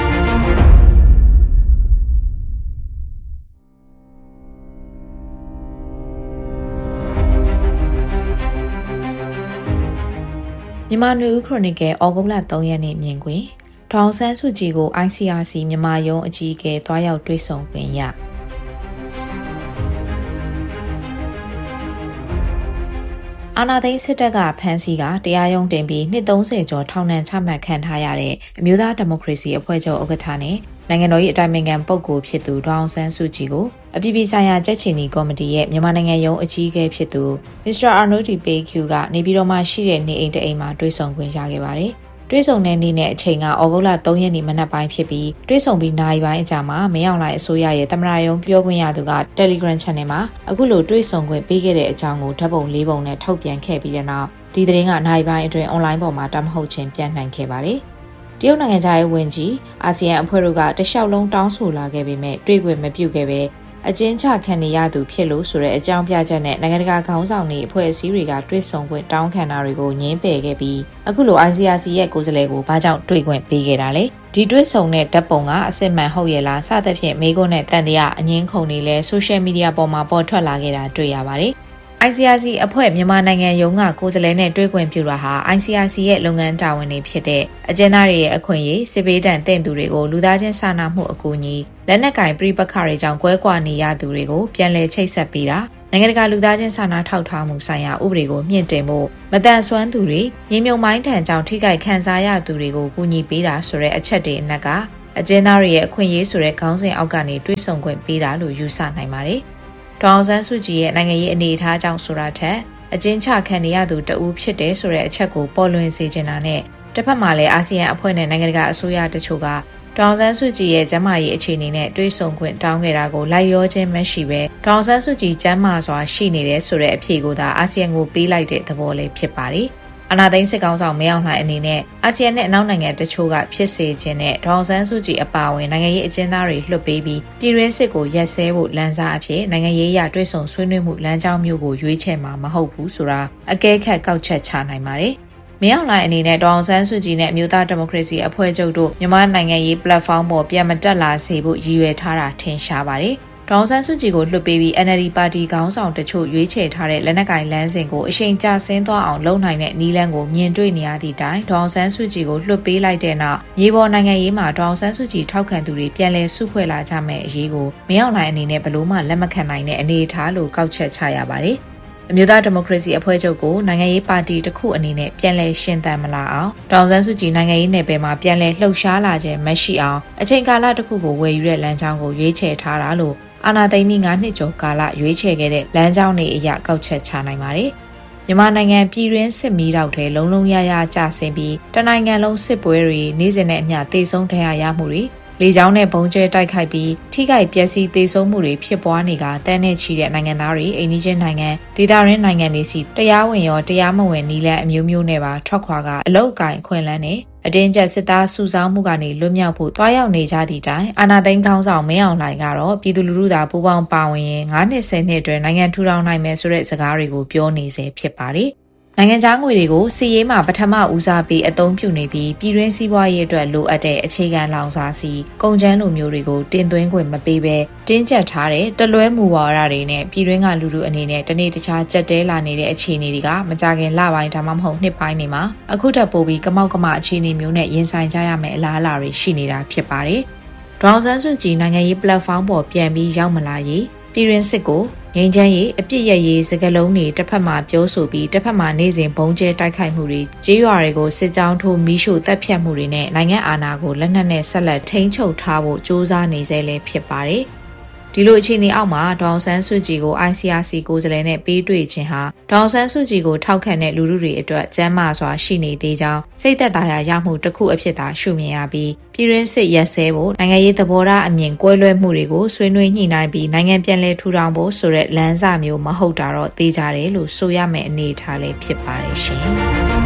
မြန်မာနွေဦးခရိုနီကယ်ဩဂုတ်လ၃ရက်နေ့မြင်ကွင်းဒေါအောင်ဆန်းစုကြည်ကို အိုင် စီ အာ စီ မြန်မာရုံးအကြီးအကဲတွားရောက်တွေ့ဆုံခွင့်ရအာဏာသိမ်းစစ်တပ်ကဖမ်းဆီးကတရားရုံးတင်ပြီးနှစ်၃၀ကျော်ထောင်ဒဏ်ချမှတ်ခံထားရတဲ့အမျိုးသားဒီမိုကရေစီအဖွဲ့ချုပ်ဥက္ကဋ္ဌနဲ့နိုင်ငံတော်၏အတိုင်ပင်ခံပုဂ္ဂိုလ်ဖြစ်သူဒေါအောင်ဆန်းစုကြည်ကိုအပြည်ပြည်ဆိုင်ရာကြက်ချီနီကော်မတီရဲ့မြန်မာနိုင်ငံရုံးအကြီးအကဲဖြစ်သူမစ္စတာအာနိုဒီပေကျူကနေပြည်တော်မှာရှိတဲ့နေအိမ်တအိမ်မှာတွေ့ဆုံခွင့်ရခဲ့ပါတယ်။တွေ့ဆုံတဲ့နေ့နဲ့အချိန်ကဩဂုတ်လ၃ရက်နေ့မနက်ပိုင်းဖြစ်ပြီးတွေ့ဆုံပြီးနာရီပိုင်းအကြာမှာမင်းအောင်လှိုင်အစိုးရရဲ့သမ္မတရုံးပြောခွင့်ရသူက Telegram Channel မှာအခုလိုတွေ့ဆုံခွင့်ပေးခဲ့တဲ့အကြောင်းကိုဓာတ်ပုံလေးပုံနဲ့ထုတ်ပြန်ခဲ့ပြီးတဲ့နောက်ဒီသတင်းကနာရီပိုင်းအတွင်း online ပေါ်မှာတမဟုတ်ချင်းပြန့်နှံ့ခဲ့ပါတယ်။တရုတ်နိုင်ငံသားရဲ့ဝန်ကြီးအာဆီယံအဖွဲ့တို့ကတလျှောက်လုံးတောင်းဆိုလာခဲ့ပေမဲ့တွေ့ခွင့်မပြုခဲ့ပဲအကျဉ်းချခံနေရသူဖြစ်လို့ဆိုတဲ့အကြောင်းပြချက်နဲ့နိုင်ငံတကာခေါင်းဆောင်တွေအဖွဲ့အစည်းတွေကတွေ့ဆုံခွင့်တောင်းခံတာတွေကိုငြင်းပယ်ခဲ့ပြီးအခုလို အိုင် စီ အာ စီ ရဲ့ကိုယ်စားလှယ်ကိုဘာကြောင့်တွေ့ခွင့်ပေးခဲ့တာလဲဒီတွေ့ဆုံတဲ့ဓာတ်ပုံကအစစ်မှန်ဟုတ်ရဲ့လားစသဖြင့်မေးခွန်းနဲ့တန်တရားအငင်းခုန်နေလဲ social media ပေါ်မှာပေါ်ထွက်လာခဲ့တာတွေ့ရပါတယ်။ I C R C အဖွဲ့မြန်မာနိုင်ငံရုံးကကိုယ်စားလှယ်နဲ့တွေ့ခွင့်ပြုတာဟာ I C R C ရဲ့လုပ်ငန်းတာဝန်တွေဖြစ်တဲ့အကျဉ်းသားတွေရဲ့အခွင့်အရေးစစ်ပေးတမ်းတင်သူတွေကိုလူသားချင်းစာနာမှုအကူအညီလက်နက်ကင်ပြပခါတွေကြောင့်ကွဲကွာနေရသူတွေကိုပြန်လည်ချိတ်ဆက်ပေးတာနိုင်ငံတကာလူသားချင်းစာနာထောက်ထားမှုဆိုင်ရာဥပဒေကိုမြင့်တင်ဖို့မတန်ဆွမ်းသူတွေမြေမြုံမိုင်းထံကြောင့်ထိခိုက်ခံစားရသူတွေကိုကူညီပေးတာဆိုတဲ့အချက်တွေအနက်ကအကျဉ်းသားတွေရဲ့အခွင့်အရေးဆိုတဲ့ခေါင်းစဉ်အောက်ကနေတွေးဆုံခွင့်ပေးတာလို့ယူဆနိုင်ပါတယ်။ဒေါအောင်ဆန်းစုကြည်ရဲ့နိုင်ငံရေးအနေအထားကြောင့်ဆိုတာထက်အကျဉ်းချခံနေရသူတဦးဖြစ်တယ်ဆိုတဲ့အချက်ကိုပေါ်လွင်စေချင်တာနဲ့တစ်ဖက်မှာလည်းအာဆီယံအဖွဲ့နဲ့နိုင်ငံတကာအစိုးရတချို့ကဒေါအောင်ဆန်းစုကြည်ရဲ့ကျန်းမာရေးအခြေအနေနဲ့တွေးဆုံခွင့်တောင်းခဲ့တာကိုလိုက်ရောခြင်းမရှိပဲဒေါအောင်ဆန်းစုကြည်ကျန်းမာစွာရှိနေတဲ့ဆိုတဲ့အဖြေကိုသာအာဆီယံကိုပေးလိုက်တဲ့သဘောလေးဖြစ်ပါတယ်။အာဏာသိမ်းစစ်ကောင်ဆောင်မင်းအောင်လှိုင်အနေနဲ့အာဆီယံနဲ့အနောက်နိုင်ငံတချို့ကဖြစ်စေခြင်းနဲ့ဒေါအောင်ဆန်းစုကြည်အပါအဝင်နိုင်ငံရေးအကျဉ်းသားတွေလွှတ်ပေးပြီးပြည်တွင်းစစ်ကိုရက်စဲဖို့လမ်းစာအဖြစ်နိုင်ငံရေးရတွေးဆုံဆွေးနွေးမှုလမ်းကြောင်းမျိုးကိုရွေးချယ်မှာမဟုတ်ဘူးဆိုတာအကဲခတ်ကောက်ချက်ချနိုင်ပါတယ်။မင်းအောင်လှိုင်အနေနဲ့ဒေါအောင်ဆန်းစုကြည်နဲ့အမျိုးသားဒီမိုကရေစီအဖွဲ့ချုပ်တို့မြန်မာနိုင်ငံရေး platform ပေါ်ပြန်မတက်လာစေဖို့ရည်ရွယ်ထားတာထင်ရှားပါတယ်။ဒေါအောင်ဆန်းစုကြည်ကိုလွှတ်ပေးပြီး N L D ပါတီခေါင်းဆောင်တချို့ရွေးချယ်ထားတဲ့လက်နက်ကင်လမ်းစဉ်ကိုအရှိန်ကျဆင်းသွားအောင်လုပ်နိုင်တဲ့နည်းလမ်းကိုမြင်တွေ့နေရသည့်တိုင်ဒေါအောင်ဆန်းစုကြည်ကိုလွှတ်ပေးလိုက်တဲ့နောက်မြေပေါ်နိုင်ငံရေးမှာဒေါအောင်ဆန်းစုကြည်ထောက်ခံသူတွေပြန်လည်စုဖွဲ့လာကြမယ့်အရေးကိုမင်းအောင်လှိုင်အနေနဲ့ဘယ်လို့မှလက်မခံနိုင်တဲ့အနေအထားလို့ကောက်ချက်ချရပါတယ်။အမျိုးသားဒီမိုကရေစီအဖွဲ့ချုပ်ကိုနိုင်ငံရေးပါတီတစ်ခုအနေနဲ့ပြန်လည်ရှင်းသန်မလာအောင်ဒေါအောင်ဆန်းစုကြည်နိုင်ငံရေးနယ်ပယ်မှာပြန်လည်လှုပ်ရှားလာခြင်းမရှိအောင်အချိန်ကာလတစ်ခုကိုဝယ်ယူတဲ့လမ်းကြောင်းကိုရွေးချယ်ထားတာလို့အာဏာသိမ်းပြီး၅နှစ်ကျော်ကာလရွေးချယ်ခဲ့တဲ့လမ်းကြောင်းတွေအရကောက်ချက်ချနိုင်ပါတယ်။မြန်မာနိုင်ငံပြည်တွင်းစစ်မီးတောက်ထဲလုံးလုံးရရကျဆင်းပြီးတနိုင်ငံလုံးစစ်ပွဲတွေနေ့စဉ်နဲ့အမျှသေဆုံးဒဏ်ရာရမှုတွေလေကြောင်းနဲ့ဘုံကျဲတိုက်ခိုက်ပြီးထိခိုက်ပျက်စီးသေဆုံးမှုတွေဖြစ်ပွားနေကတန်းနဲ့ချီတဲ့နိုင်ငံသားတွေအိန္ဒိချင်းနိုင်ငံဒေသရင်းနိုင်ငံတွေစီတရားဝင်ရောတရားမဝင်နည်းလမ်းအမျိုးမျိုးနဲ့ပါထွက်ခွာကအလောက်အကင်အခွင့်အလမ်းနဲ့အတင်းကျပ်စစ်သားစုဆောင်းမှုကနေလွတ်မြောက်ဖို့တွားရောက်နေကြသည့်တိုင်အာဏာသိမ်းခေါင်းဆောင်မင်းအောင်လှိုင်ကတော့ပြည်သူလူထုသာပူးပေါင်းပါဝင်ရင်၅နှစ်၁၀နှစ်အတွင်းနိုင်ငံထူထောင်နိုင်မယ်ဆိုတဲ့စကားတွေကိုပြောနေစေဖြစ်ပါတယ်။နိုင်ငံခြားငွေတွေကိုစီးရေးမှာပထမဦးစားပေးအသုံးပြုနေပြီးပြည်တွင်းစီးပွားရေးအတွက်လိုအပ်တဲ့အခြေခံလောင်စာဆီကုန်ကျန်းလိုမျိုးတွေကိုတင်သွင်းခွင့်မပေးဘဲတင်းကျပ်ထားတဲ့တလွဲမူဝါဒတွေနဲ့ပြည်တွင်းကလူလူအနေနဲ့တနေ့တခြားကြက်တဲလာနေတဲ့အခြေအနေတွေကမကြခင်လပိုင်းဒါမှမဟုတ်နှစ်ပိုင်းတွေမှာအခုထပ်ပိုပြီးကမောက်ကမအခြေအနေမျိုးနဲ့ရင်ဆိုင်ကြရမယ့်အလားအလာတွေရှိနေတာဖြစ်ပါတယ်။ဒေါအောင်ဆန်းစုကြည်နိုင်ငံရေး platform ပေါ်ပြန်ပြီးရောက်မလာရေးပြည်တွင်းစစ်ကိုငြိမ်းချမ်းရေးအပြစ်ရရေးစကားလုံးတွေတစ်ဖက်မှာပြောဆိုပြီးတစ်ဖက်မှာနေစဉ်ဘုံကျဲတိုက်ခိုက်မှုတွေကြေးရွာတွေကိုစစ်ကြောင်းထိုးမီးရှို့တပ်ဖြတ်မှုတွေနဲ့နိုင်ငံအာဏာကိုလက်နက်နဲ့ဆက်လက်ထိန်းချုပ်ထားဖို့စ조사နေစေလဲဖြစ်ပါတယ်။ဒီလိုအခြေအနေအောက်မှာဒေါအောင်ဆန်းစုကြည်ကို I C R C ကိုယ်စားလှယ်နဲ့ပေးတွေ့ခြင်းဟာဒေါအောင်ဆန်းစုကြည်ကိုထောက်ခံတဲ့လူထုတွေအတွက်ကျန်းမာစွာရှိနေသေးကြောင်းစိတ်သက်သာရာရမှုတစ်ခုအဖြစ်သာရှုမြင်ရပြီးပြည်တွင်းစစ်ရက်စဲဖို့နိုင်ငံရေးသဘောထားအမြင်ကွဲလွဲမှုတွေကိုဆွေးနွေးညှိနှိုင်းပြီးနိုင်ငံပြန်လည်ထူထောင်ဖို့ဆိုတဲ့လမ်းစာမျိုးမဟုတ်တာတော့သိကြတယ်လို့ဆိုရမယ့်အနေအထားလေးဖြစ်ပါတယ်ရှင်။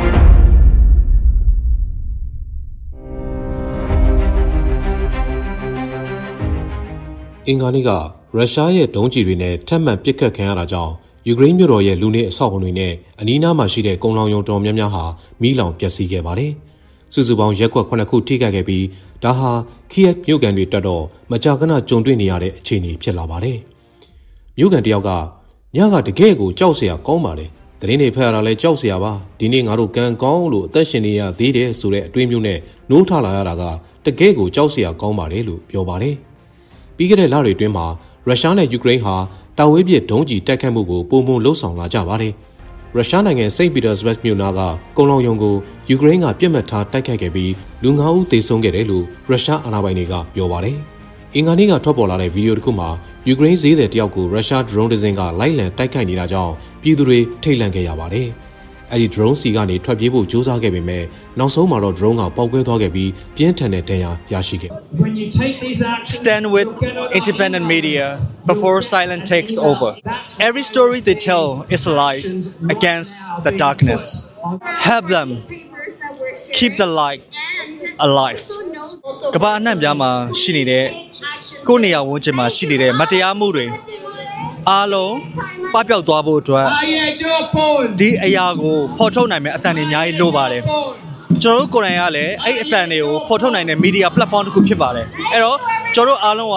အင်္ဂါနေ့ကရုရှားရဲ့ဒုံးကျည်တွေနဲ့ထပ်မံပစ်ခတ်ခံရတာကြောင့်ယူကရိန်းမြို့တော်ရဲ့လူနေအဆောက်အုံတွေနဲ့အနီးအနားမှာရှိတဲ့ကုန်လောင်ရုံတော်များများဟာမီးလောင်ပျက်စီးခဲ့ပါတယ်။စုစုပေါင်းရက်ကွက်ခုနှစ်ခုထိခိုက်ခဲ့ပြီးဒါဟာခီယက်မြို့ကန်တွေတက်တော့မကြာခဏကြုံတွေ့နေရတဲ့အခြေအနေဖြစ်လာပါတယ်။မြို့ကန်တယောက်ကညကတကယ်ကိုကြောက်စရာကောင်းပါတယ်။တရင်တွေဖက်ရတာလဲကြောက်စရာပါ။ဒီနေ့ငါတို့ကံကောင်းလို့အသက်ရှင်နေရသေးတယ်ဆိုတဲ့အတွေးမျိုးနဲ့နိုးထလာရတာကတကယ်ကိုကြောက်စရာကောင်းပါတယ်လို့ပြောပါတယ်။ပြီးခဲ့တဲ့လတွေအတွင်းမှာရုရှားနဲ့ယူကရိန်းဟာတာဝေးပစ်ဒုံးကျည်တိုက်ခိုက်မှုကိုပုံမှန်လှုပ်ဆောင်လာကြပါတယ်။ရုရှားနိုင်ငံစိန့်ပီတာစဘတ်မြို့နာကကုန်လောင်ရုံကိုယူကရိန်းကပြစ်မှတ်ထားတိုက်ခိုက်ခဲ့ပြီးလူငါးဦးသေဆုံးခဲ့တယ်လို့ရုရှားအာဏာပိုင်တွေကပြောပါတယ်။အင်္ဂါနေ့ကထွက်ပေါ်လာတဲ့ဗီဒီယိုတစ်ခုမှာယူကရိန်းဈေးသည်တယောက်ကိုရုရှားဒရုန်းတစ်စင်းကလိုက်လံတိုက်ခိုက်နေတာကြောင့်ပြည်သူတွေထိတ်လန့်ခဲ့ရပါတယ်။အဲ့ဒီ drone စီကနေထွက်ပြေးဖို့ကြိုးစားခဲ့ပေမဲ့နောက်ဆုံးမှာတော့ drone ကပေါက်ကွဲသွားခဲ့ပြီးပြင်းထန်တဲ့ဒဏ်ရာရရှိခဲ့ Stand with independent media before silence takes over. Every story they tell is a light against the darkness. Help them keep the light alive. ကမ္ဘာအနှံ့ပြားမှာရှိနေတဲ့ကိုယ့်နေရာဝန်းကျင်မှာရှိနေတဲ့မတရားမှုတွေအားလုံးပပျောက်သွားဖို့အတွက်ဒီအရာကိုဖော်ထုတ်နိုင်မယ့်အသံတွေအများကြီးလိုပါတယ်ကျွန်တော်တို့ကိုယ်တိုင်ကလည်းအဲ့အသံတွေကိုဖော်ထုတ်နိုင်တဲ့ media platform တစ်ခုဖြစ်ပါတယ်အဲ့တော့ကျွန်တော်တို့အားလုံးက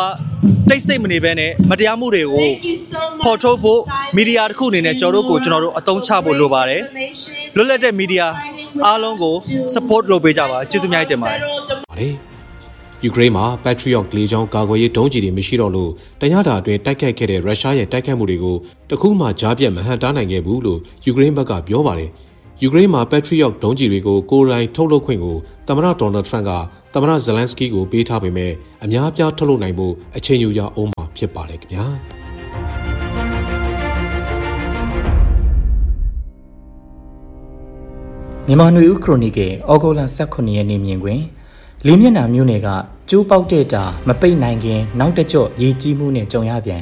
တိတ်ဆိတ်မနေဘဲနဲ့မတရားမှုတွေကိုပေါ်ထုတ်ဖို့မီဒီယာတစ်ခုအနေနဲ့ကျွန်တော်တို့ကိုကျွန်တော်တို့အသုံးချဖို့လိုပါတယ်လွတ်လပ်တဲ့မီဒီယာအားလုံးကို support လုပ်ပေးကြပါကျေးဇူးများတင်ပါတယ်ပါတယ်ယူကရိန်းမှာ Patriot လေကြောင်းကာကွယ်ရေးဒုံးကျည်တွေမရှိတော့လို့တရားတာအတွင်းတိုက်ခိုက်ခဲ့တဲ့ရုရှားရဲ့တိုက်ခိုက်မှုတွေကိုတခုမှကြားပြတ်မဟန့်တားနိုင်ခဲ့ဘူးလို့ယူကရိန်းဘက်ကပြောပါတယ်ယူကရိန်းမှာ Patriot ဒုံးကျည်တွေကိုကိုယ်တိုင်ထုတ်လုပ်ခွင့်ကိုသမ္မတဒေါ်နယ်ထရန့်ကသမ္မတဇလန်စကီကိုပေးထားပေမဲ့အများအပြားထုတ်လုပ်နိုင်ဖို့အချိန်ယူရအောင်မှာဖြစ်ပါတယ်ခင်ဗျာမြန်မာနွေဦးခရိုနီကယ်ဩဂုတ်လ၁၉ရက်နေ့မြင်တွင်လေးမျက်နှာမြို့နယ်ကကျိုးပေါက်တဲ့တာမပိတ်နိုင်ခင်နောက်တကြော့ရေကြီးမှုနဲ့ကြုံရပြန်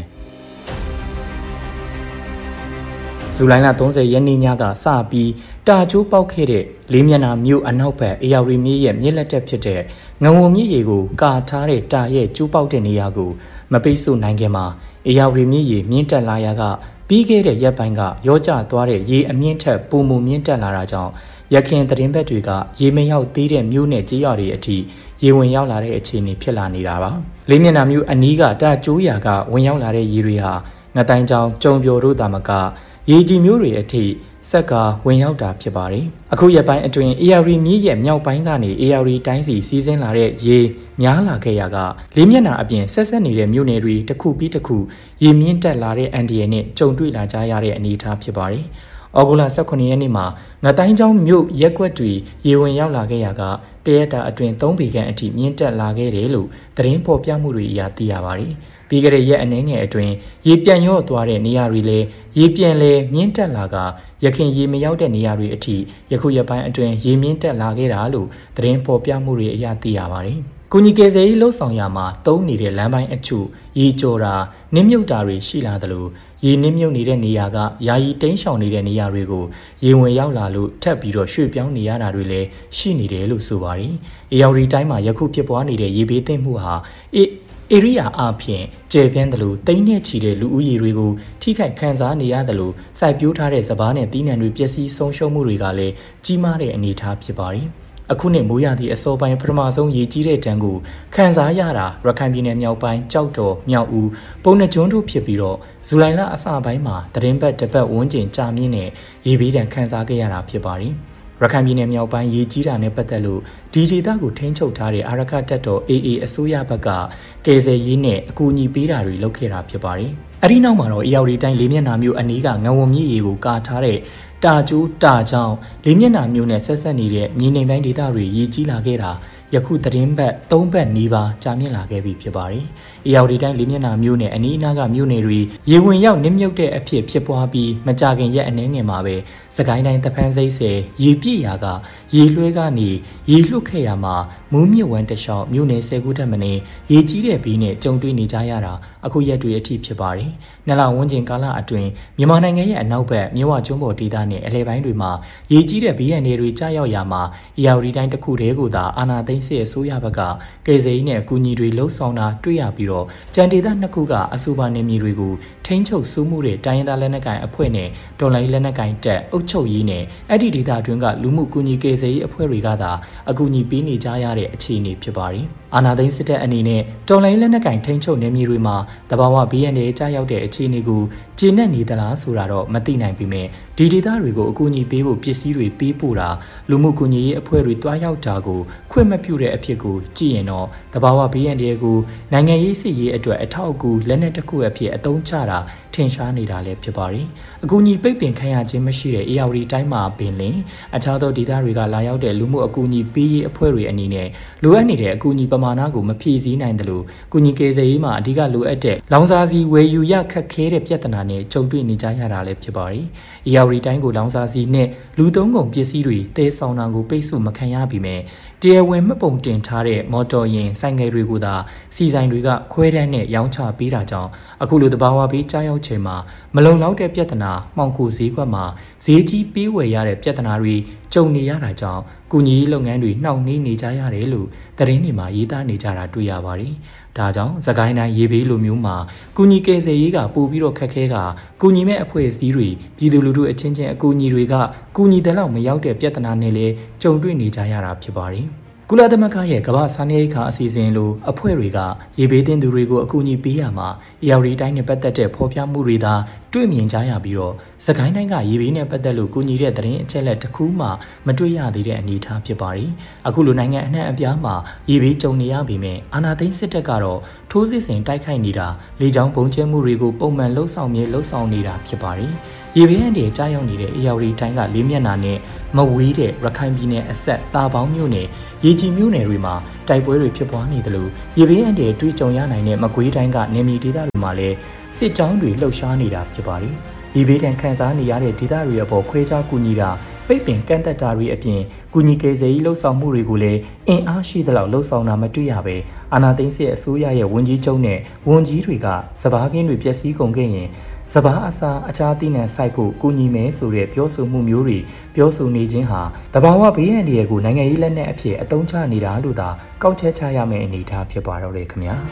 ဇူလိုင်လ၃၀ရက်နေ့ညကစပြီးတာကျိုးပေါက်ခဲ့တဲ့လေးမျက်နှာမြို့အနောက်ဘက်အေယာရီမြစ်ရဲ့မြစ်လက်တက်ဖြစ်တဲ့ငဝုံမြစ်ရေကိုကာထားတဲ့တာရဲ့ကျိုးပေါက်တဲ့နေရာကိုမပိတ်ဆို့နိုင်ခင်မှာအေယာရီမြစ်ရေမြင့်တက်လာရာကပြီးခဲ့တဲ့ရက်ပိုင်းကရောကျသွားတဲ့ရေအမြင့်ထက်ပုံမှုမြင့်တက်လာတာကြောင့်ရခင်သတင်းဘက်တွေကရေမရောက်သေးတဲ့မြို့နယ်ကြေးရွာတွေအထိရေဝင်ရောက်လာတဲ့အခြေအနေဖြစ်လာနေတာပါလေးမျက်နှာမြို့အနီးကတာကျိုးရာကဝင်ရောက်လာတဲ့ရေတွေဟာငတိုင်းချောင်းကျုံပြိုတို့တာမကရေကြီးမျိုးတွေအထိဆက်ကဝင်ရောက်တာဖြစ်ပါတယ်အခုရက်ပိုင်းအတွင်းအေယာရီမြစ်ရဲ့မြောက်ပိုင်းကနေအေယာရီတိုင်းစီစီးဆင်းလာတဲ့ရေများလာခဲ့ရာကလေးမျက်နှာအပြင်ဆက်ဆက်နေတဲ့မြို့နယ်တွေတစ်ခုပြီးတစ်ခုရေမြင့်တက်လာတဲ့အန်ဒီရယ်နဲ့ကြုံတွေ့လာကြရတဲ့အနေအထားဖြစ်ပါတယ်ဩဂုတ်လ၁၉ရက်နေ့မှာငတိုင်းချောင်းမြို့ရက်ကွက်တွေရေဝင်ရောက်လာခဲ့ရာကတရက်တာအတွင်း၃ပေခန့်အထိမြင့်တက်လာခဲ့တယ်လို့သတင်းဖော်ပြမှုတွေအရသိရပါတယ်။ပြီးခဲ့တဲ့ရက်အနည်းငယ်အတွင်းရေပြန်ရော့သွားတဲ့နေရာတွေလည်းရေပြန်လဲမြင့်တက်လာကရခင်ရေမရောက်တဲ့နေရာတွေအထိယခုရက်ပိုင်းအတွင်းရေမြင့်တက်လာခဲ့တာလို့သတင်းဖော်ပြမှုတွေအရသိရပါတယ်။ကုညီကယ်ဆယ်ရေးလှုပ်ဆောင်ရမှာတုံးနေတဲ့လမ်းပိုင်းအချို့ရေကျော်တာနစ်မြုပ်တာတွေရှိလာသလိုရေနစ်မြုပ်နေတဲ့နေရာကယာယီတိမ်းရှောင်နေတဲ့နေရာတွေကိုရေဝင်ရောက်လာလို့ထပ်ပြီးတော့ရွှေ့ပြောင်းနေရတာတွေလည်းရှိနေတယ်လို့ဆိုပါတယ်။အေယာရီတိုင်းမှာယခုဖြစ်ပွားနေတဲ့ရေဘေးသင့်မှုဟာအေဧရိယာအပြင်ကျယ်ပြန့်တယ်လို့တိမ့်နဲ့ချီတဲ့လူဦးရေတွေကိုထိခိုက်ခံစားနေရတယ်လို့စိုက်ပျိုးထားတဲ့စပားနဲ့တီးနှံတွေပျက်စီးဆုံးရှုံးမှုတွေကလည်းကြီးမားတဲ့အနေအထားဖြစ်ပါတယ်။အခုနှစ်မိုးရာသီအစောပိုင်းပထမဆုံးရေကြီးတဲ့တန်းကိုခန်းစားရတာရခိုင်ပြည်နယ်မြောက်ပိုင်းကြောက်တော်မြောက်ဦးပုံနှကျွန်းတို့ဖြစ်ပြီးတော့ဇူလိုင်လအစပိုင်းမှာသတင်းပတ်တစ်ပတ်ဝန်းကျင်ကြာမြင့်တဲ့ရေဘေးဒဏ်ခန်းစားခဲ့ရတာဖြစ်ပါတယ်ရခိုင်ပြည်နယ်မြောက်ပိုင်းရေကြီးတာနဲ့ပတ်သက်လို့ဒီဒေသကိုထိန်းချုပ်ထားတဲ့အာရခတပ်တော် အေအေ အစိုးရဘက်ကကယ်ဆယ်ရေးနဲ့အကူအညီပေးတာတွေလုပ်ခဲ့တာဖြစ်ပါတယ်။အဲဒီနောက်မှာတော့အေယာရီတိုင်းလေးမျက်နှာမြို့အနီးကငဝုံမြစ်ရေကိုကာထားတဲ့တာကျိုးတာချောင်းလေးမျက်နှာမြို့နဲ့ဆက်ဆက်နေတဲ့မြေနေပိုင်းဒေသတွေရေကြီးလာခဲ့တာယခုသတင်းပတ်သုံးပတ်နီးပါးကြာမြင့်လာခဲ့ပြီဖြစ်ပါတယ်။အေယာရီတိုင်းလေးမျက်နှာမြို့နယ်အနီးအနားကမြို့နယ်တွေရေဝင်ရောက်နစ်မြုပ်တဲ့အဖြစ်ဖြစ်ပွားပြီးမကြာခင်ရက်အနည်းငယ်မှာပဲစကိုင်းတိုင်းတဖန်းစိတ်ဆယ်ရေပြည့်ရာကရေလွှဲကနေရေလွှတ်ခဲ့ရမှာမူးမြစ်ဝမ်းတလျှောက်မြို့နယ်ဆယ်ခုထက်မနည်းရေကြီးတဲ့ပြီးနဲ့ကြုံတွေ့နေကြရတာအခုရက်တွေအထိဖြစ်ပါတယ်။နှစ်လဝန်းကျင်ကာလအတွင်းမြန်မာနိုင်ငံရဲ့အနောက်ဘက်မြဝကျွန်းပေါ်ဒေသနဲ့အလဲပိုင်းတွေမှာရေကြီးတဲ့ဘီးရန်တွေကြားရောက်ရာမှာအေယာရီတိုင်းတစ်ခုတည်းကိုသာအာဏာသိမ်းစစ်အစိုးရဘက်ကကယ်ဆယ်ရေးနဲ့အကူအညီတွေလှုံ့ဆော်တာတွေ့ရပြီးတော့ကြံဒေသနှစ်ခုကအဆိုပါနယ်မြေတွေကိုထိန်းချုပ်စိုးမှုတဲ့တိုင်းရင်းသားလက်နက်ကိုင်အဖွဲ့နဲ့တော်လိုင်းလက်နက်ကိုင်တပ်အုပ်ချုပ်ရေးနဲ့အဲ့ဒီဒေသအတွင်းကလူမှုကူညီကယ်ဆယ်ရေးအဖွဲ့တွေကသာအကူအညီပေးနေကြရတဲ့အခြေအနေဖြစ်ပါတယ်။အာဏာသိမ်းစစ်တပ်အနေနဲ့တော်လိုင်းလက်နက်ကိုင်ထိန်းချုပ်နယ်မြေတွေမှာတဘာဝဘီအန်တွေကြားရောက်တဲ့အခြေအနေကိုကျေနပ်နေသလားဆိုတာတော့မသိနိုင်ပေမဲ့ဒီဒေသတွေကိုအကူအညီပေးဖို့ပစ္စည်းတွေပေးပို့တာလူမှုကူညီရေးအဖွဲ့တွေတွားရောက်တာကိုခွင့်မပြုတဲ့အဖြစ်ကိုကြည့်ရင်တော့တဘာဝဘီအန်တွေကိုနိုင်ငံရေးစစ်ရေးအတွက်အထောက်အကူလက်နက်တစ်ခုအဖြစ်အသုံးချတာထင်ရှားနေတာလည်းဖြစ်ပါတယ်။အကူအညီပိတ်ပင်ခံရခြင်းမရှိတဲ့အေယာရီတိုင်းမှာပင်လင်အခြားသောဒေသတွေကလာရောက်တဲ့လူမှုအကူအညီပေးရေးအဖွဲ့တွေအနေနဲ့လိုအပ်နေတဲ့အကူအညီပမာဏကိုမဖြည့်ဆည်းနိုင်တယ်လို့ကူညီကယ်ဆယ်ရေးမှာအဓိကလိုအပ်တဲ့လောင်စာဆီဝယ်ယူရခက်ခဲတဲ့ပြဿနာနဲ့ကြုံတွေ့နေကြရတာလည်းဖြစ်ပါတယ်။အေယာရီတိုင်းကိုလောင်စာဆီနဲ့လူသုံးကုန်ပစ္စည်းတွေတဲဆောင်တာကိုပိတ်ဆို့မခံရပြီမဲ့တရားဝင်မှတ်ပုံတင်ထားတဲ့မော်တော်ယာဉ်ဆိုင်ငယ်တွေကိုသာစီဆိုင်တွေကခွဲတန်းနဲ့ရောင်းချပေးတာကြောင့်အခုလိုတဘာဝပေးကြားရောက်ချိန်မှာမလုံလောက်တဲ့ပြဿနာမှောင်ခိုဈေးကွက်မှာဈေးကြီးပေးဝယ်ရတဲ့ပြဿနာတွေကြုံနေရတာကြောင့်ကုညီရေးလုပ်ငန်းတွေနှောင့်နှေးနေကြရတယ်လို့သတင်းတွေမှာရေးသားနေကြတာတွေ့ရပါတယ်။ဒါကြောင့်စကိုင်းတိုင်းရေဘေးလိုမျိုးမှာကုညီကယ်ဆယ်ရေးကပို့ပြီးတော့ခက်ခဲကကုညီမဲ့အဖွဲ့အစည်းတွေပြည်သူလူထုအချင်းချင်းအကူအညီတွေကကုညီတဲ့လောက်မရောက်တဲ့ပြဿနာနဲ့လည်းကြုံတွေ့နေကြရတာဖြစ်ပါတယ်။ကုလသမဂ္ဂရဲ့ကမ္ဘာစားနပ်ရိက္ခာအစီအစဉ်လိုအဖွဲ့တွေကရေဘေးသင့်သူတွေကိုအကူအညီပေးရမှာအေရဝတီတိုင်းနဲ့ပတ်သက်တဲ့ဖော်ပြမှုတွေသာတွေ့မြင်ကြရပြီးတော့စကိုင်းတိုင်းကရေဘေးနဲ့ပတ်သက်လို့ကူညီတဲ့သတင်းအချက်အလက်တစ်ခုမှမတွေ့ရသေးတဲ့အနေအထားဖြစ်ပါတယ်။အခုလိုနိုင်ငံအနှံ့အပြားမှာရေဘေးကြုံနေရပေမဲ့အာဏာသိမ်းစစ်တပ်ကတော့ထိုးစစ်ဆင်တိုက်ခိုက်နေတာလေကြောင်းပုံကျဲမှုတွေကိုပုံမှန်လှုပ်ဆောင်မြေလှုပ်ဆောင်နေတာဖြစ်ပါတယ်။ရေဘေးအန္တရာယ်ကြားရောက်နေတဲ့အေရဝတီတိုင်းကလေးမျက်နှာနဲ့မဝေးတဲ့ရခိုင်ပြည်နယ်အဆက်တာပေါင်းမြို့နယ်ရေကြီးမြို့နယ်တွေမှာတိုက်ပွဲတွေဖြစ်ပွားနေတယ်လို့ရေဘေးအန္တရာယ်တွေ့ကြုံရနိုင်တဲ့မကွေးတိုင်းကနေမြေဒေသတွေမှာလည်းစစ်ကြောင်းတွေလှုပ်ရှားနေတာဖြစ်ပါတယ်။ရေဘေးဒဏ်ခံစားနေရတဲ့ဒေသတွေအပေါ်ခွဲခြားကူညီတာပိတ်ပင်ကန့်သက်တာတွေအပြင်ကူညီကယ်ဆယ်ရေးလှုပ်ဆောင်မှုတွေကိုလည်းအင်အားရှိသလောက်လှုပ်ဆောင်တာမတွေ့ရပဲအာဏာသိမ်းစစ်အစိုးရရဲ့ဝန်ကြီးချုပ်နဲ့ဝန်ကြီးတွေကစဘာကင်းတွေပျက်စီးကုန်ခဲ့ရင်စဘာအစာအခြားသီးနှံစိုက်ဖို့ကူညီမယ်ဆိုတဲ့ပြောဆိုမှုမျိုးတွေပြောဆိုနေခြင်းဟာတဘာဝဘေးအန္တရာယ်ကိုနိုင်ငံရေးလက်နက်အဖြစ်အသုံးချနေတာလို့သာကောက်ချက်ချရမယ့်အနေအထားဖြစ်ပါတော့တယ်ခင်ဗျာ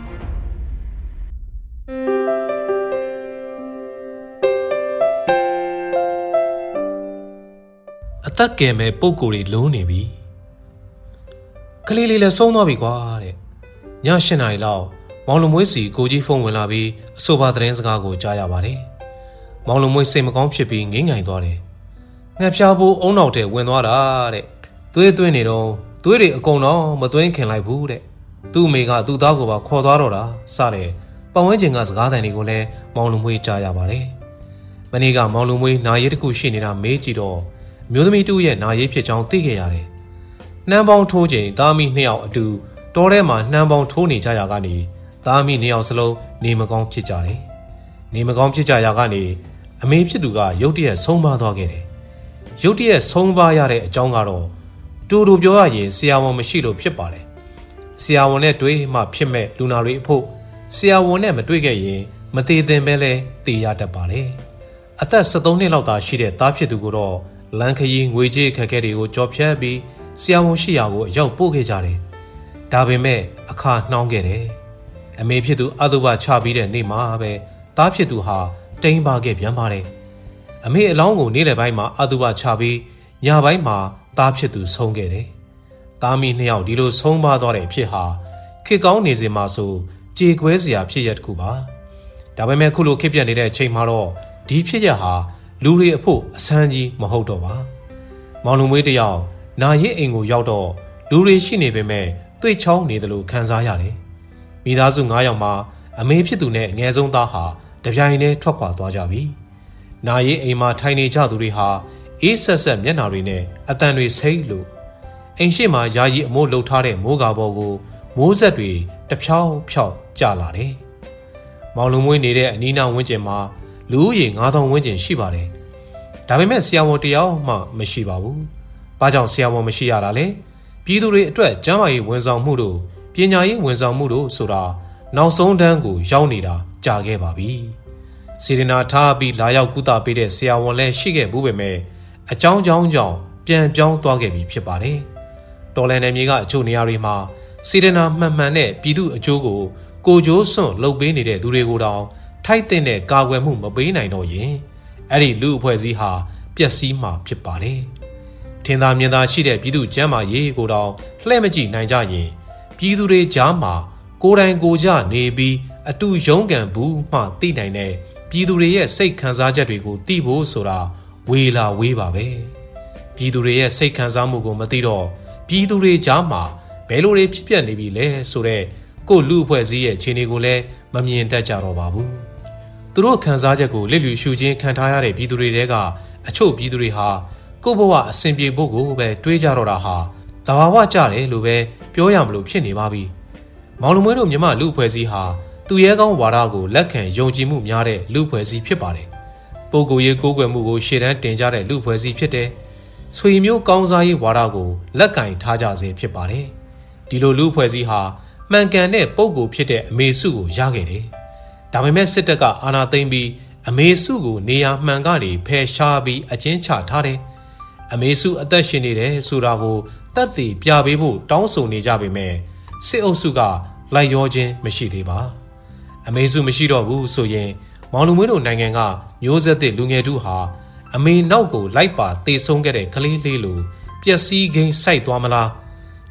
အသက်ကယ်မဲ့ပုံကိုယ်တွေလုံးနေပြီကလေးလေးလည်းဆုံးသွားပြီကွာတဲ့ည၈နာရီလောက်မောင်လုံမွေးစီကိုကြီးဖုန်းဝင်လာပြီးအဆိုပါသတင်းစကားကိုကြားရပါတယ်။မောင်လုံမွေးစိတ်မကောင်းဖြစ်ပြီးငိမ့်ငိုင်သွားတယ်။ငှက်ဖြားဖို့အုံနောက်တဲ့ဝင်သွားတာတဲ့။သွေးသွင်းနေတော့သွေးတွေအကုန်တော့မသွင်းခင်လိုက်ဘူးတဲ့။သူ့အမေကသူ့သားကိုပါခေါ်သွားတော့တာစတဲ့ပတ်ဝန်းကျင်ကစကားသံတွေကိုလည်းမောင်လုံမွေးကြားရပါတယ်။မနေ့ကမောင်လုံမွေးနာရေးတစ်ခုရှိနေတာမေးကြည့်တော့မျိုးသမီးတူရဲ့နာရေးဖြစ်ကြောင်းသိခဲ့ရတယ်။နှမ်းပေါင်းထိုးချိန်သားမိနှစ်ယောက်အတူတောထဲမှာနှမ်းပေါင်းထိုးနေကြရကနေသားမိနှစ်ယောက်စလုံးနေမကောင်းဖြစ်ကြတယ်။နေမကောင်းဖြစ်ကြရာကနေအမေဖြစ်သူကရုတ်တရက်ဆုံးပါသွားခဲ့တယ်။ရုတ်တရက်ဆုံးပါရတဲ့အကြောင်းကတော့တူတူပြောရရင်ဆရာဝန်မရှိလို့ဖြစ်ပါတယ်။ဆရာဝန်နဲ့တွေ့မှဖြစ်မဲ့လူနာတွေအဖို့ဆရာဝန်နဲ့မတွေ့ခဲ့ရင်မသေးသင်ပဲလဲသေရတတ်ပါတယ်။အသက်၁၃နှစ်လောက်သာရှိတဲ့သားဖြစ်သူကိုတော့လန်ခရီးငွေကြေးခက်ခဲတွေကိုကြော်ဖြတ်ပြီးဆရာဝန်ရှိရာကိုအရောက်ပို့ခဲ့ကြတယ်။ဒါပေမဲ့အခါနှောင်းခဲ့တယ်။အမေဖြစ်သူအတုပချပြီးတဲ့နေ့မှာပဲသားဖြစ်သူဟာတိမ်ပါခဲ့ပြန်ပါတယ်။အမေအလောင်းကိုနေ့လယ်ပိုင်းမှာအတုပချပြီးညပိုင်းမှာသားဖြစ်သူဆုံးခဲ့တယ်။သားမိနှစ်ယောက်ဒီလိုဆုံးပါသွားတဲ့အဖြစ်ဟာခေကောင်းနေစဉ်မှာဆိုကြေကွဲစရာဖြစ်ရတစ်ခုပါ။ဒါပေမဲ့ခုလိုခေပြတ်နေတဲ့အချိန်မှာတော့ဒီဖြစ်ရဟာလူတွေအဖို့အဆန်းကြီးမဟုတ်တော့ပါ။မောင်လူမွေးတယောက်နာရင်အိမ်ကိုရောက်တော့လူတွေရှိနေပေမဲ့တွေ့ချောင်းနေတယ်လို့ခံစားရတယ်။မိသားစု၅ယောက်မှာအမေဖြစ်သူနဲ့အငယ်ဆုံးသားဟာတပြိုင်တည်းထွက်ခွာသွားကြပြီ။နာရင်အိမ်မှာထိုင်နေကြသူတွေဟာအေးဆက်ဆက်မျက်နှာတွေနဲ့အတန်တွေဆိတ်လို့အိမ်ရှိမှာယာယီအမိုးလှုပ်ထားတဲ့မိုးကာပေါ်ကိုမိုးဆက်တွေတဖြောင်းဖြောင်းကျလာတယ်။မောင်လူမွေးနေတဲ့အနီးနားဝန်းကျင်မှာလူဦးရေ၅ထောင်ဝန်းကျင်ရှိပါတယ်။ဒါပေမဲ့ဆရာဝန်တယောက်မှမရှိပါဘူး။ဘာကြောင့်ဆရာဝန်မရှိရတာလဲ။ပြည်သူတွေအတွက်ကျန်းမာရေးဝန်ဆောင်မှုတို့ပညာရေးဝန်ဆောင်မှုတို့ဆိုတာနောက်ဆုံးတန်းကိုရောက်နေတာကြာခဲ့ပါပြီ။စေရနာထားပြီးလာရောက်ကုသပေးတဲ့ဆရာဝန်လည်းရှိခဲ့ဘူးပေမဲ့အကြောင်းကြောင်းကြောင့်ပြန်ပြောင်းသွားခဲ့ပြီဖြစ်ပါတယ်။တော်လန်နယ်မြေကအချို့နေရာတွေမှာစေရနာမှန်မှန်နဲ့ပြည်သူအကျိုးကိုကိုကြိုးစွန့်လုပ်ပေးနေတဲ့သူတွေကိုတောင်ထိုက်တဲ့ကာကွယ်မှုမပေးနိုင်တော့ရင်အဲ့ဒီလူအဖွဲ့အစည်းဟာပျက်စီးမှာဖြစ်ပါတယ်။ထင်သာမြင်သာရှိတဲ့ပြည်သူကျန်းမာရေးကိုတောင်လှည့်မကြည့်နိုင်ကြရင်ပြည်သူတွေကြားမှာကိုယ်တိုင်ကိုယ်ကျနေပြီးအတူရုန်းကန်ဘူးမှသိနိုင်တဲ့ပြည်သူတွေရဲ့စိတ်ခံစားချက်တွေကိုသိဖို့ဆိုတာဝေလာဝေးပါပဲ။ပြည်သူတွေရဲ့စိတ်ခံစားမှုကိုမသိတော့ပြည်သူတွေကြားမှာဘယ်လိုတွေဖြစ်ပျက်နေပြီလဲဆိုတော့ကိုလူအဖွဲ့အစည်းရဲ့ခြေနေကိုလည်းမမြင်တတ်ကြတော့ပါဘူး။သူတို့ခံစားချက်ကိုလစ်လျူရှုခြင်းခံထားရတဲ့ပြည်သူတွေတဲကအချို့ပြည်သူတွေဟာကိုယ့်ဘဝအဆင်ပြေဖို့ကိုပဲတွေးကြတော့တာဟာသဘာဝကျတယ်လို့ပဲပြောရမလို့ဖြစ်နေပါပြီ။မောင်လူမွေးတို့မြမလူအဖွဲ့အစည်းဟာသူရဲကောင်းဝါဒကိုလက်ခံယုံကြည်မှုများတဲ့လူအဖွဲ့အစည်းဖြစ်ပါတယ်။ပုဂ္ဂိုလ်ရေးကိုးကွယ်မှုကိုရှေ့တန်းတင်ကြတဲ့လူအဖွဲ့အစည်းဖြစ်တယ်။ဆွေမျိုးကောင်းစားရေးဝါဒကိုလက်ကင်ထားကြစေဖြစ်ပါတယ်။ဒီလိုလူအဖွဲ့အစည်းဟာမှန်ကန်တဲ့ပုဂ္ဂိုလ်ဖြစ်တဲ့အမေစုကိုရခဲ့တယ်။ဒါပေမဲ့စစ်တပ်ကအာဏာသိမ်းပြီးအမေစုကိုနေရာမှန်ကနေဖယ်ရှားပြီးအကျဉ်းချထားတယ်။အမေစုအသက်ရှင်နေတယ်ဆိုတာကိုသက်သေပြပေးဖို့တောင်းဆိုနေကြပေမဲ့စစ်အုပ်စုကလိုက်ရောခြင်းမရှိသေးပါ။အမေစုမရှိတော့ဘူးဆိုရင်မောင်လူမွေးတို့နိုင်ငံကမျိုးဆက်သစ်လူငယ်တို့ဟာအမေနောက်ကိုလိုက်ပါတေဆုံးခဲ့တဲ့ကလေးလေးလိုပျက်စီးခင်းစိုက်သွားမလား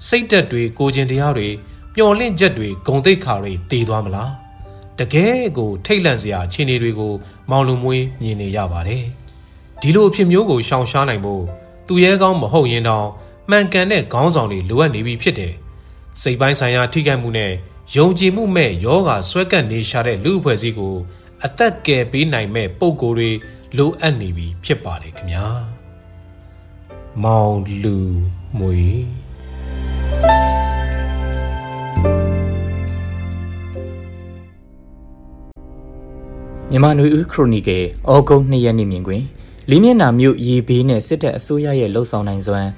စိတ်သက်တွေကိုကျင်တရားတွေမျော်လင့်ချက်တွေဂုံတိတ်ခါတွေတည်သွားမလားတကယ်ကိုထိတ်လန့်စရာအခြေအနေတွေကိုမောင်လူမွေးမြင်နေရပါတယ်ဒီလိုအဖြစ်မျိုးကိုရှောင်ရှားနိုင်ဖို့သူရဲကောင်းမဟုတ်ရင်တောင်မှန်ကန်တဲ့ခေါင်းဆောင်တွေလိုအပ်နေပြီဖြစ်တယ်စိတ်ပိုင်းဆိုင်ရာထိခိုက်မှုနဲ့ယုံကြည်မှုမဲ့ယောဂဆွဲကပ်နေရှာတဲ့လူအဖွဲ့အစည်းကိုအသက်ကယ်ပေးနိုင်မဲ့ပုံကိုယ်တွေလိုအပ်နေပြီဖြစ်ပါတယ်ခင်ဗျာမောင်လူမွေမြန်မာနွေဦးခရိုနီကယ်ဩဂုတ်နှစ်ရက်နေ့မြင်ကွင်းလေးမျက်နှာမြို့ရေဘေးနဲ့စစ်တပ်အစိုးရရဲ့လှုပ်ဆောင်နိုင်စွမ်း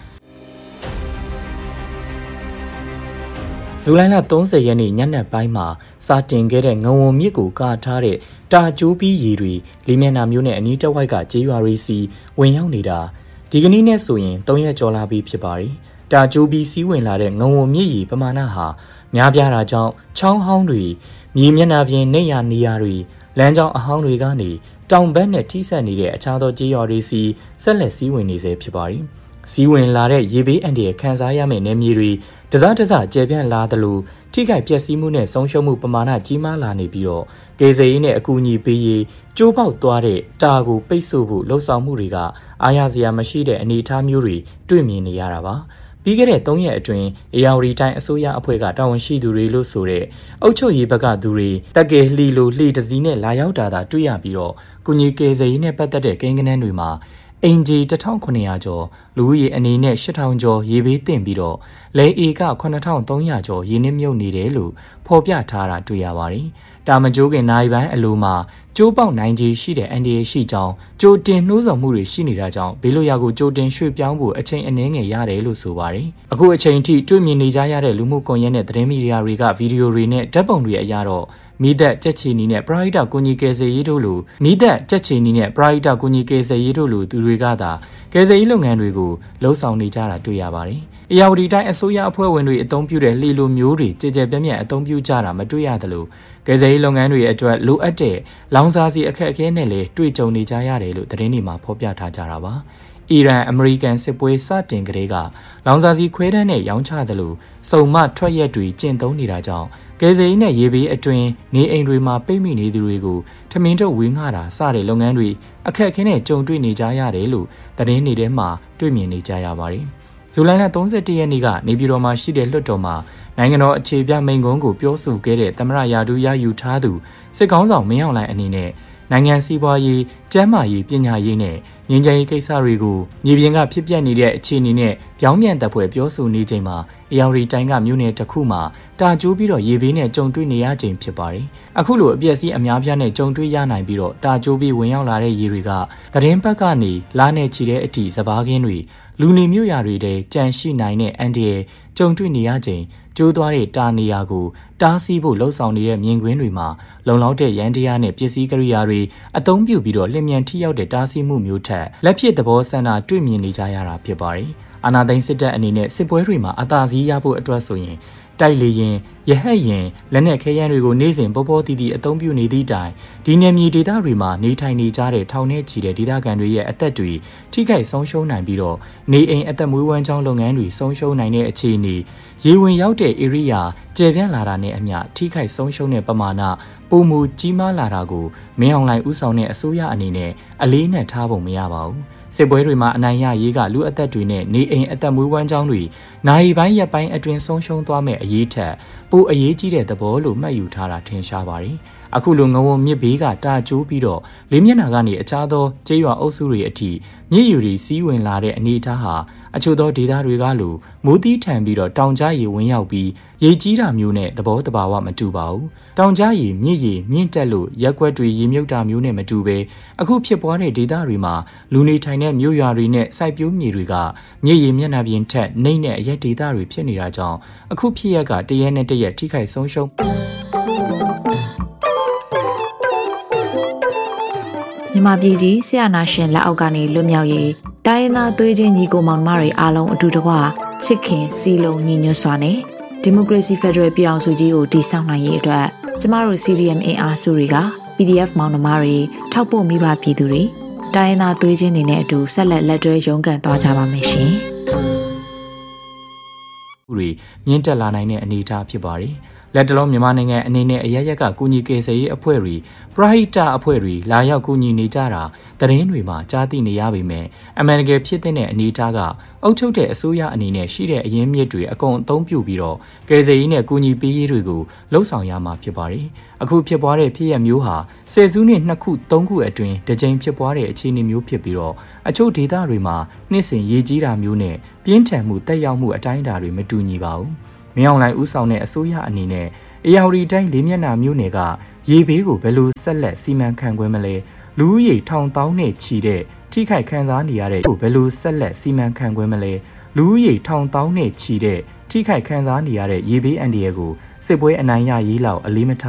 ဇူလိုင်လသုံးဆယ်ရက်နေ့ညနေပိုင်းမှာစာတင်ခဲ့တဲ့ငဝုံမြစ်ကိုကာထားတဲ့တာကျိုးပြီးရေတွေလေးမျက်နှာမြို့နဲ့အနီးတစ်ဝိုက်ကကျေးရွာတွေစီဝင်ရောက်နေတာဒီကနေ့နဲ့ဆိုရင်သုံးရက်ကျော်လာပြီဖြစ်ပါတယ်တာကျိုးပြီးစီးဝင်လာတဲ့ငဝုံမြစ်ရေပမာဏဟာများပြားတာကြောင့်ချောင်းဟောင်းတွေမြေမျက်နှာပြင်နေရနေရာတွေလမ်းကြောင်းအဟောင်းတွေကနေတောင်ဘက်နဲ့ထိစပ်နေတဲ့အခြားသောကျေးရွာတွေစီဆက်လက်စီးဝင်နေစေဖြစ်ပါတယ်။စီးဝင်လာတဲ့ရေဘေးအန္တရာယ်ခံစားရမယ့်နယ်မြေတွေတစတစကျယ်ပြန့်လာသလိုထိခိုက်ပျက်စီးမှုနဲ့ဆုံးရှုံးမှုပမာဏကြီးမားလာနေပြီးတော့ကေဇေးနဲ့အကူအညီပေးရေးကျိုးပေါက်သွားတဲ့တာကိုပိတ်ဆို့ဖို့လှုံ့ဆော်မှုတွေကအားရစရာမရှိတဲ့အနေအထားမျိုးတွေတွေ့မြင်နေရတာပါ။ပြီးခဲ့တဲ့သုံးရက်အတွင်းအေယာဝတီတိုင်းအစိုးရအဖွဲ့ကတာဝန်ရှိသူတွေလို့ဆိုတဲ့အုပ်ချုပ်ရေးဘက်ကသူတွေတက်ကယ်လှီလိုလှီတစည်းနဲ့လာရောက်တာသာတွေ့ရပြီးတော့ကုညီကေဇေးနဲ့ပတ်သက်တဲ့ကိန်းဂဏန်းတွေမှာအင်ဂျီတစ်ထောင်ခုနှစ်ရာကျော်လူဦးရေအနေနဲ့ရှစ်ထောင်ကျော်ရေဘေးသင့်ပြီးတော့လဲအေကခုနှစ်ထောင်သုံးရာကျော်ရေနစ်မြုပ်နေတယ်လို့ဖော်ပြထားတာတွေ့ရပါတယ်။တာမကြိုးခင်နိုင်ပိုင်းအလိုမှာကျိုးပေါက်နိုင်ကြီးရှိတဲ့အန်ဒီရှိကြောင်းကြိုတင်နှိုးဆော်မှုတွေရှိနေတာကြောင့်ဘေးလွတ်ရာကိုကြိုတင်ရွှေ့ပြောင်းဖို့အချိန်အနည်းငယ်ရတယ်လို့ဆိုပါတယ်။အခုအချိန်ထိတွေ့မြင်နေကြရတဲ့လူမှုကွန်ရက်နဲ့သတင်းမီဒီယာတွေကဗီဒီယိုတွေနဲ့ဓာတ်ပုံတွေအရတော့မိသက်ကြက်ချီနီနဲ့ပရိုက်တာကိုညီကယ်ဆယ်ရေးတို့လိုမိသက်ကြက်ချီနီနဲ့ပရိုက်တာကိုညီကယ်ဆယ်ရေးတို့လိုသူတွေကသာကယ်ဆယ်ရေးလုပ်ငန်းတွေကိုလှုံ့ဆော်နေကြတာတွေ့ရပါတယ်။အေယာဝတီတိုင်းအစိုးရအဖွဲ့ဝင်တွေအသုံးပြုတဲ့လှေလိုမျိုးတွေကြည်ကြဲပြန့်ပြန့်အသုံးပြုကြတာမတွေ့ရသလိုကယ်ဆယ်ရေးလုပ်ငန်းတွေအတွက်လိုအပ်တဲ့လောင်စာဆီအခက်အခဲနဲ့လည်းတွေ့ကြုံနေကြရတယ်လို့သတင်းတွေမှာဖော်ပြထားကြတာပါ။အီရန်အမေရိကန်စစ်ပွဲစတင်ကတည်းကလောင်စာဆီခွဲတန်းနဲ့ရောင်းချသလိုစုံမထွက်ရက်တွေကျင့်သုံးနေတာကြောင့်ကယ်ဆယ်ရေးနဲ့ရေဘေးအတွင်းနေအိမ်တွေမှာပိတ်မိနေသူတွေကိုထမင်းထုတ်ဝင်းငှတာစတဲ့လုပ်ငန်းတွေအခက်အခဲနဲ့ကြုံတွေ့နေကြရတယ်လို့သတင်းတွေထဲမှာတွေ့မြင်နေကြရပါတယ်။ဇူလိုင်လသုံးဆယ်တစ်ရက်နေ့ကနေပြည်တော်မှာရှိတဲ့လွှတ်တော်မှာနိုင်ငံတော်အခြေပြမိန့်ခွန်းကိုပြောဆိုခဲ့တဲ့သမ္မတရာထူးရယူထားသူစစ်ကောင်းဆောင်မင်းအောင်လှိုင်အနေနဲ့နိုင်ငံစီးပွားရေးကျန်းမာရေးပညာရေးနဲ့ငြိမ်းချမ်းရေးကိစ္စတွေကိုမြေပြင်ကဖြစ်ပျက်နေတဲ့အခြေအနေနဲ့ပြောင်းပြန်တပ်ဖွဲ့ပြောဆိုနေချိန်မှာအေယာဝတီတိုင်းကမြို့နယ်တစ်ခုမှာတာကျိုးပြီးတော့ရေဘေးနဲ့ကြုံတွေ့နေရချိန်ဖြစ်ပါတယ်။အခုလိုအပျက်စီးအများပြားနဲ့ကြုံတွေ့ရနိုင်ပြီးတော့တာကျိုးပြီးဝင်ရောက်လာတဲ့ရေတွေကသတင်းဘက်ကနေလာနေချီတဲ့အထိစဘာကင်းတွေလူနေမြို့ရာတွေတဲကြန့်ရှိနိုင်တဲ့အန်ဒီရဲ့ကြုံတွေ့နေရချိန်ကျိုးသွားတဲ့တာနေရာကိုတားဆီးဖို့လှုံ့ဆော်နေတဲ့မြင်ကွင်းတွေမှာလုံလောက်တဲ့ရန်တရားနဲ့ပစ္စည်းကရိယာတွေအသုံးပြုပြီးတော့လျင်မြန်ထိရောက်တဲ့တားဆီးမှုမျိုးထက်လက်ဖြစ်သဘောဆန္ဒတွေ့မြင်နေကြရတာဖြစ်ပါတယ်။အာဏာသိမ်းစစ်တပ်အနေနဲ့စစ်ပွဲတွေမှာအသာစီးရဖို့အတွက်ဆိုရင်တိုက်လေရင်ရဟတ်ရင်လက်နက်ခဲယမ်းတွေကိုနေ့စဉ်ပေါ်ပေါ်တည်တည်အသုံးပြုနေသည့်တိုင်ဒီနယ်မြေဒေသတွေမှာနေထိုင်နေကြတဲ့ထောင်ထဲချီတဲ့ဒေသခံတွေရဲ့အသက်တွေထိခိုက်ဆုံးရှုံးနိုင်ပြီးတော့နေအိမ်အသက်မွေးဝမ်းကြောင်းလုပ်ငန်းတွေဆုံးရှုံးနိုင်တဲ့အခြေအနေရေဝင်ရောက်တဲ့ area ကျယ်ပြန့်လာတာနဲ့အမျှထိခိုက်ဆုံးရှုံးတဲ့ပမာဏပုံမူကြီးမားလာတာကိုမင်းအောင်လှိုင်ဦးဆောင်တဲ့အစိုးရအနေနဲ့အလေးနက်ထားဖို့မရပါဘူးစစ်ပွဲတွေမှာအနိုင်ရရေးကလူအသက်တွေနဲ့နေအိမ်အသက်မွေးဝမ်းကြောင်းတွေနိုင်ပိုင်းရက်ပိုင်းအတွင်းဆုံးရှုံးသွားမဲ့အရေးထက်ပိုအရေးကြီးတဲ့သဘောလို့မှတ်ယူထားတာထင်ရှားပါတယ်။အခုလိုငဝုံမြစ်ဘေးကတာကျိုးပြီးတော့လေးမျက်နှာကနေအခြားသောကျေးရွာအုပ်စုတွေအထိမြစ်ယူတွေစီးဝင်လာတဲ့အနေအထားဟာအချို့သောဒေသတွေကလိုမိုးသီးထန်ပြီးတော့တောင်ကြားရေဝင်ရောက်ပြီးရေကြီးတာမျိုးနဲ့သဘောတဘာဝမတူပါဘူး။တောင်ကြားရေမြစ်ရေမြင့်တက်လို့ရက်ွက်တွေရေမြုပ်တာမျိုးနဲ့မတူပဲအခုဖြစ်ပွားတဲ့ဒေသတွေမှာလူနေထိုင်တဲ့မြို့ရွာတွေနဲ့စိုက်ပျိုးမြေတွေကမြစ်ရေမျက်နှာပြင်ထက်နှိမ့်တဲ့အရက်ဒေသတွေဖြစ်နေတာကြောင့်အခုဖြစ်ရက်ကတရက်နဲ့တရက်ထိခိုက်ဆုံးရှုံးမြန်မာပြည်ကြီးဆရာနာရှင်လက်အောက်ကနေလွတ်မြောက်ရေးတိုင်းရင်းသားသွေးချင်းညီကိုမောင်နှမတွေအားလုံးအတူတကွချစ်ခင်စီလုံးညီညွတ်စွာနဲ့ဒီမိုကရေစီဖက်ဒရယ်ပြည်ထောင်စုကြီးကိုတည်ဆောက်နိုင်ရေးအတွက်ကျမတို့ စီ ဒီ အမ် အင်အားစုတွေက ပီ ဒီ အက်ဖ် မောင်နှမတွေထောက်ပို့မိဘပြည်သူတွေတိုင်းရင်းသားသွေးချင်းတွေနဲ့အတူဆက်လက်လက်တွဲရုန်းကန်သွားကြပါမယ်ရှင်။တွေမြင့်တက်လာနိုင်တဲ့အနေအထားဖြစ်ပါတယ်။လက်တလုံးမြန်မာနိုင်ငံအနေနဲ့အရရက်ကကူညီကေဆယ်ရေးအဖွဲ့တွေပရဟိတအဖွဲ့တွေလာရောက်ကူညီနေကြတာသတင်းတွေမှာကြားသိနေရပေမဲ့အမှန်တကယ်ဖြစ်တဲ့အနေအထားကအုပ်ချုပ်တဲ့အစိုးရအနေနဲ့ရှိတဲ့အရင်းမြစ်တွေအကုန်အသုံးပြုပြီးတော့ကေဆယ်ရေးနဲ့ကူညီပေးရေးတွေကိုလှုပ်ဆောင်ရမှာဖြစ်ပါတယ်။အခုဖြစ်ပွားတဲ့ဖြစ်ရပ်မျိုးဟာဆယ်စုနှစ်နှစ်ခုသုံးခုအတွင်းတစ်ကြိမ်ဖြစ်ပွားတဲ့အခြေအနေမျိုးဖြစ်ပြီးတော့အချို့ဒေသတွေမှာနှစ်စဉ်ရေကြီးတာမျိုးနဲ့ပြင်းထန်မှုတက်ရောက်မှုအတိုင်းအတာတွေမတူညီပါဘူး။မင်းအောင်လှိုင်ဦးဆောင်တဲ့အစိုးရအနေနဲ့အေရဝတီတိုင်းလေးမျက်နှာမျိုးနယ်ကရေဘေးကိုဘယ်လိုဆက်လက်စီမံခန့်ခွဲမလဲလူဦးရေထောင်တောင်းနဲ့ချီတဲ့ထိခိုက်ခံစားနေရတဲ့ကိုဘယ်လိုဆက်လက်စီမံခန့်ခွဲမလဲလူဦးရေထောင်တောင်းနဲ့ချီတဲ့ထိခိုက်ခံစားနေရတဲ့ရေဘေးအန္တရာယ်ကိုစစ်ပွဲအနိုင်ရရေးလောက်အလေးမထား